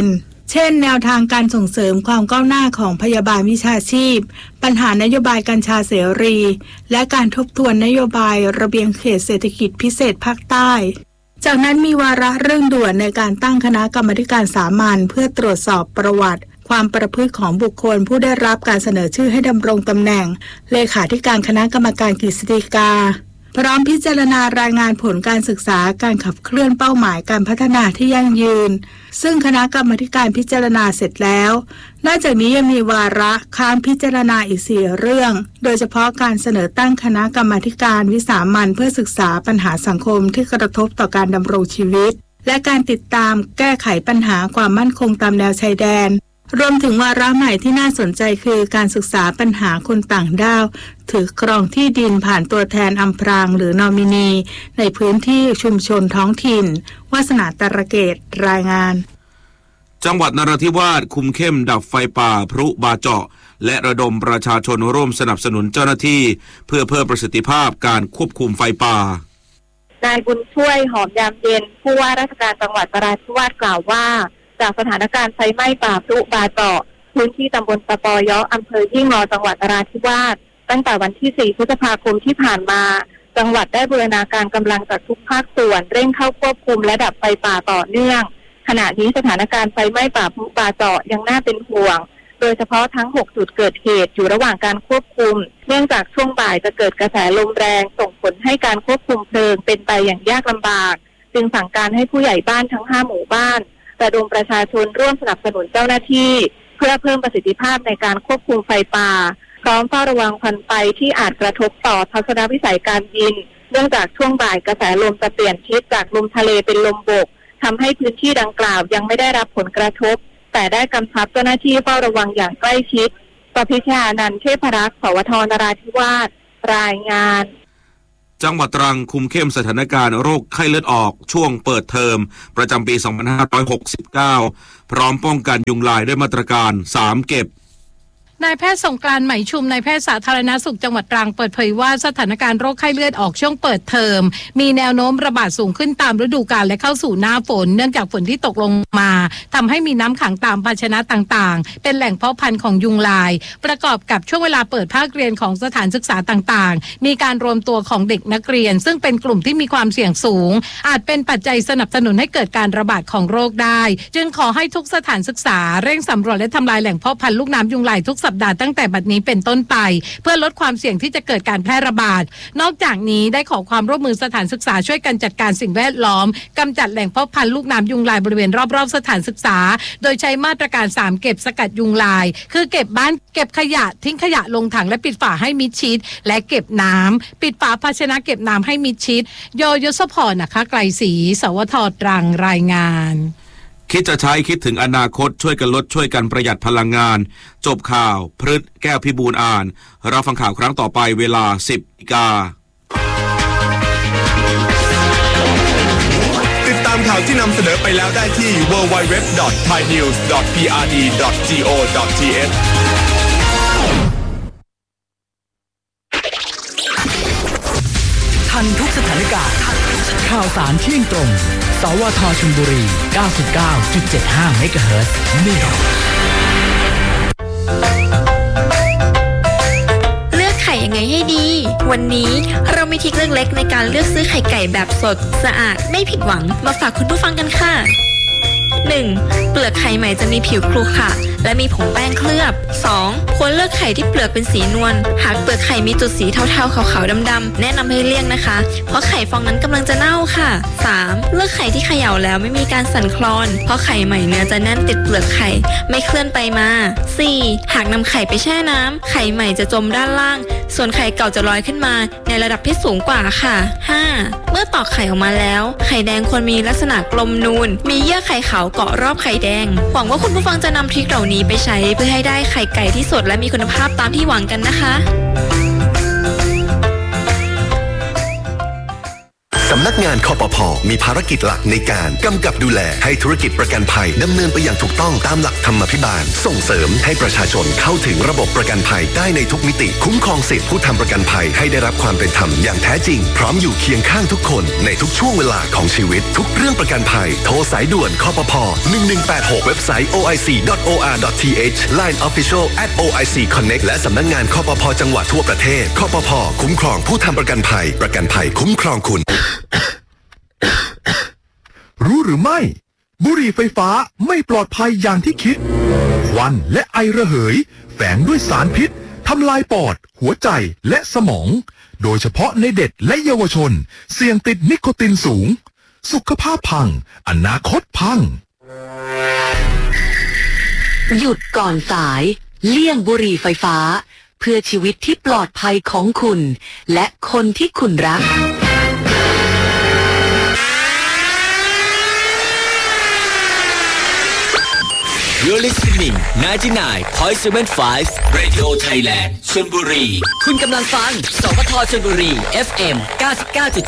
เช่นแนวทางการส่งเสริมความก้าวหน้าของพยาบาลวิชาชีพปัญหานโยบายกัญชาเสรีและการทบทวนนโยบายระเบียงเขตเศรษฐกิจพิเศษภาคใต้จากนั้นมีวาระเร่งด่วนในการตั้งคณะกรรมาการสามัญเพื่อตรวจสอบประวัติความประพฤติของบุคคลผู้ได้รับการเสนอชื่อให้ดำรงตำแหน่งเลขาธิการคณะกรรมการกฤษฎีกาพร้อมพิจารณารายงานผลการศึกษาการขับเคลื่อนเป้าหมายการพัฒนาที่ยั่งยืนซึ่งคณะกรรมาการพิจารณาเสร็จแล้วนอกจากนี้ยังมีวาระค้างพิจารณาอีกสี่เรื่องโดยเฉพาะการเสนอตั้งคณะกรรมาการวิสามัญเพื่อศึกษาปัญหาสังคมที่กระทบต่อการดำรงชีวิตและการติดตามแก้ไขปัญหาความมั่นคงตามแนวชายแดนรวมถึงวาระใหม่ที่น่าสนใจคือการศึกษาปัญหาคนต่างด้าวถือครองที่ดินผ่านตัวแทนอำพรางหรือนอมินีในพื้นที่ชุมชนท้องถิ่นวาสนาตระเกตรายงานจังหวัดนราธิวาสคุมเข้มดับไฟป่าพลุบาเจาะและระดมประชาชนร่วมสนับสนุนเจ้าหน้าที่เพื่อเพิ่มประสิทธิภาพการควบคุมไฟป่านายบุญช่วยหอมยามเย็นผู้ว่าราชการจังหวัดนราธิวาสกล่าวว่าจากสถานการณ์ไฟไหม้ป่าพลุบาเจาะพื้นที่ตำบลตะปอยออำเภอยี่งอจังหวัดนราธิวาสตั้งแต่วันที่สี่พฤษภาคมที่ผ่านมาจังหวัดได้บูรณาการกำลังจากทุกภาคส่วนเร่งเข้าควบคุมและดับไฟป่าต่อเนื่องขณะนี้สถานการณ์ไฟไหม้ป่าพลุบาเจาะยังน่าเป็นห่วงโดยเฉพาะทั้งหกจุดเกิดเหตุอยู่ระหว่างการควบคุมเนื่องจากช่วงบ่ายจะเกิดกระแสลมแรงส่งผลให้การควบคุมเพลิงเป็นไปอย่างยากลำบากจึงสั่งการให้ผู้ใหญ่บ้านทั้งห้าหมู่บ้านระดมประชาชนร่วมสนับสนุนเจ้าหน้าที่เพื่อเพิ่มประสิทธิภาพในการควบคุมไฟป่าพร้อมเฝ้าระวังควันไฟที่อาจกระทบต่อทัศนวิสัยการบินเนื่องจากช่วงบ่ายกระแสลมจะเปลี่ยนทิศจากลมทะเลเป็นลมบกทำให้พื้นที่ดังกล่าวยังไม่ได้รับผลกระทบแต่ได้กำชับเจ้าหน้าที่เฝ้าระวังอย่างใกล้ชิดปพิชานันท์เทพรักษ์สวทนราธิวาสรายงานจังหวัดตรังคุมเข้มสถานการณ์โรคไข้เลือดออกช่วงเปิดเทอมประจำปี สองพันห้าร้อยหกสิบเก้า พร้อมป้องกันยุงลายด้วยมาตรการสามเก็บนายแพทย์สงกรานต์ไหมชุมนายแพทย์สาธารณสุขจังหวัดตรังเปิดเผยว่าสถานการณ์โรคไข้เลือดออกช่วงเปิดเทอมมีแนวโน้มระบาดสูงขึ้นตามฤดูกาลและเข้าสู่หน้าฝนเนื่องจากฝนที่ตกลงมาทำให้มีน้ำขังตามภาชนะต่างๆเป็นแหล่งเพาะพันธุ์ของยุงลายประกอบกับช่วงเวลาเปิดภาคเรียนของสถานศึกษาต่างๆมีการรวมตัวของเด็กนักเรียนซึ่งเป็นกลุ่มที่มีความเสี่ยงสูงอาจเป็นปัจจัยสนับสนุนให้เกิดการระบาดของโรคได้จึงขอให้ทุกสถานศึกษาเร่งสำรวจและทำลายแหล่งเพาะพันธุ์ลูกน้ำยุงลายทุกสัปดาห์ตั้งแต่บัดนี้เป็นต้นไปเพื่อลดความเสี่ยงที่จะเกิดการแพร่ระบาดนอกจากนี้ได้ขอความร่วมมือสถานศึกษาช่วยกันจัดการสิ่งแวดล้อมกำจัดแหล่งเพาะพันธุ์ลูกน้ำยุงลายบริเวณรอบๆสถานศึกษาโดยใช้มาตรการสามเก็บสกัดยุงลายคือเก็บบ้านเก็บขยะทิ้งขยะลงถังและปิดฝาให้มิดชิดและเก็บน้ำปิดฝาภาชนะเก็บน้ำให้มิดชิดโยยศพรนะคะไกลศรีสวทตรังรายงานคิดจะใช้คิดถึงอนาคตช่วยกันลดช่วยกันประหยัดพลังงานจบข่าวพฤษแก้วพิบูลอ่านรับฟังข่าวครั้งต่อไปเวลา สิบนาฬิกาติดตามข่าวที่นำเสนอไปแล้วได้ที่ ดับเบิลยู ดับเบิลยู ดับเบิลยู ดอท ไทยนิวส์ ดอท พี อาร์ ดี ดอท จี โอ ดอท ที เอชทันทุกสถานการณ์ข่าวสารเที่ยงตรงสวทชลบุรี เก้าสิบเก้าจุดเจ็ดห้า เมกะเฮิรตซ์เมกะเลือกไข่ยังไงให้ดีวันนี้เรามีทริคเล็กๆในการเลือกซื้อไข่ไก่แบบสดสะอาดไม่ผิดหวังมาฝากคุณผู้ฟังกันค่ะ หนึ่ง. เปลือกไข่ใหม่จะมีผิวครุขระและมีผงแป้งเคลือบ สอง. ควรเลือกไข่ที่เปลือกเป็นสีนวลหากเปลือกไข่มีจุดสีเทาๆขาวๆดำๆแนะนำให้เลี่ยงนะคะเพราะไข่ฟองนั้นกำลังจะเน่าค่ะ สาม. เลือกไข่ที่เขย่าแล้วไม่มีการสั่นคลอนเพราะไข่ใหม่เนื้อจะแน่นติดเปลือกไข่ไม่เคลื่อนไปมา สี่. หากนำไข่ไปแช่น้ำไข่ใหม่จะจมด้านล่างส่วนไข่เก่าจะลอยขึ้นมาในระดับที่สูงกว่าค่ะ ห้า. เมื่อตอกไข่ออกมาแล้วไข่แดงควรมีลักษณะกลมนูนมีเยื่อไข่ขาวเกาะรอบไข่แดงหวังว่าคุณผู้ฟังจะนำทริคเหล่านี้ไปใช้เพื่อให้ได้ไข่ไก่ที่สดและมีคุณภาพตามที่หวังกันนะคะสำำนักงานคปภ.มีภารกิจหลักในการกำกับดูแลให้ธุรกิจประกันภัยดำเนินไปอย่างถูกต้องตามหลักธรรมาภิบาลส่งเสริมให้ประชาชนเข้าถึงระบบประกันภัยได้ในทุกมิติคุ้มครองสิทธิผู้ทำประกันภัยให้ได้รับความเป็นธรรมอย่างแท้จริงพร้อมอยู่เคียงข้างทุกคนในทุกช่วงเวลาของชีวิตทุกเรื่องประกันภัยโทรสายด่วนคปภ. หนึ่งหนึ่งแปดหกเว็บไซต์ โอ ไอ ซี ดอท โอ อาร์ ดอท ที เอช ไลน์ Official แอท โอ ไอ ซี Connect และสำนักงานคปภ.จังหวัดทั่วประเทศคปภ.คุ้มครองผู้ทำประกันภัยประกันภัยคุ้มครองคุณรู้หรือไม่บุหรี่ไฟฟ้าไม่ปลอดภัยอย่างที่คิดควันและไอระเหยแฝงด้วยสารพิษทำลายปอดหัวใจและสมองโดยเฉพาะในเด็กและเยาวชนเสี่ยงติดนิโคตินสูงสุขภาพพังอนาคตพังหยุดก่อนสายเลี่ยงบุหรี่ไฟฟ้าเพื่อชีวิตที่ปลอดภัยของคุณและคนที่คุณรัก You're listening ไนน์ตี้ไนน์ point เซเว่นไฟว์ Radio Thailand ชลบุรีคุณกำลังฟังสวทชลบุรี เอฟ เอ็ม เก้าสิบเก้าจุด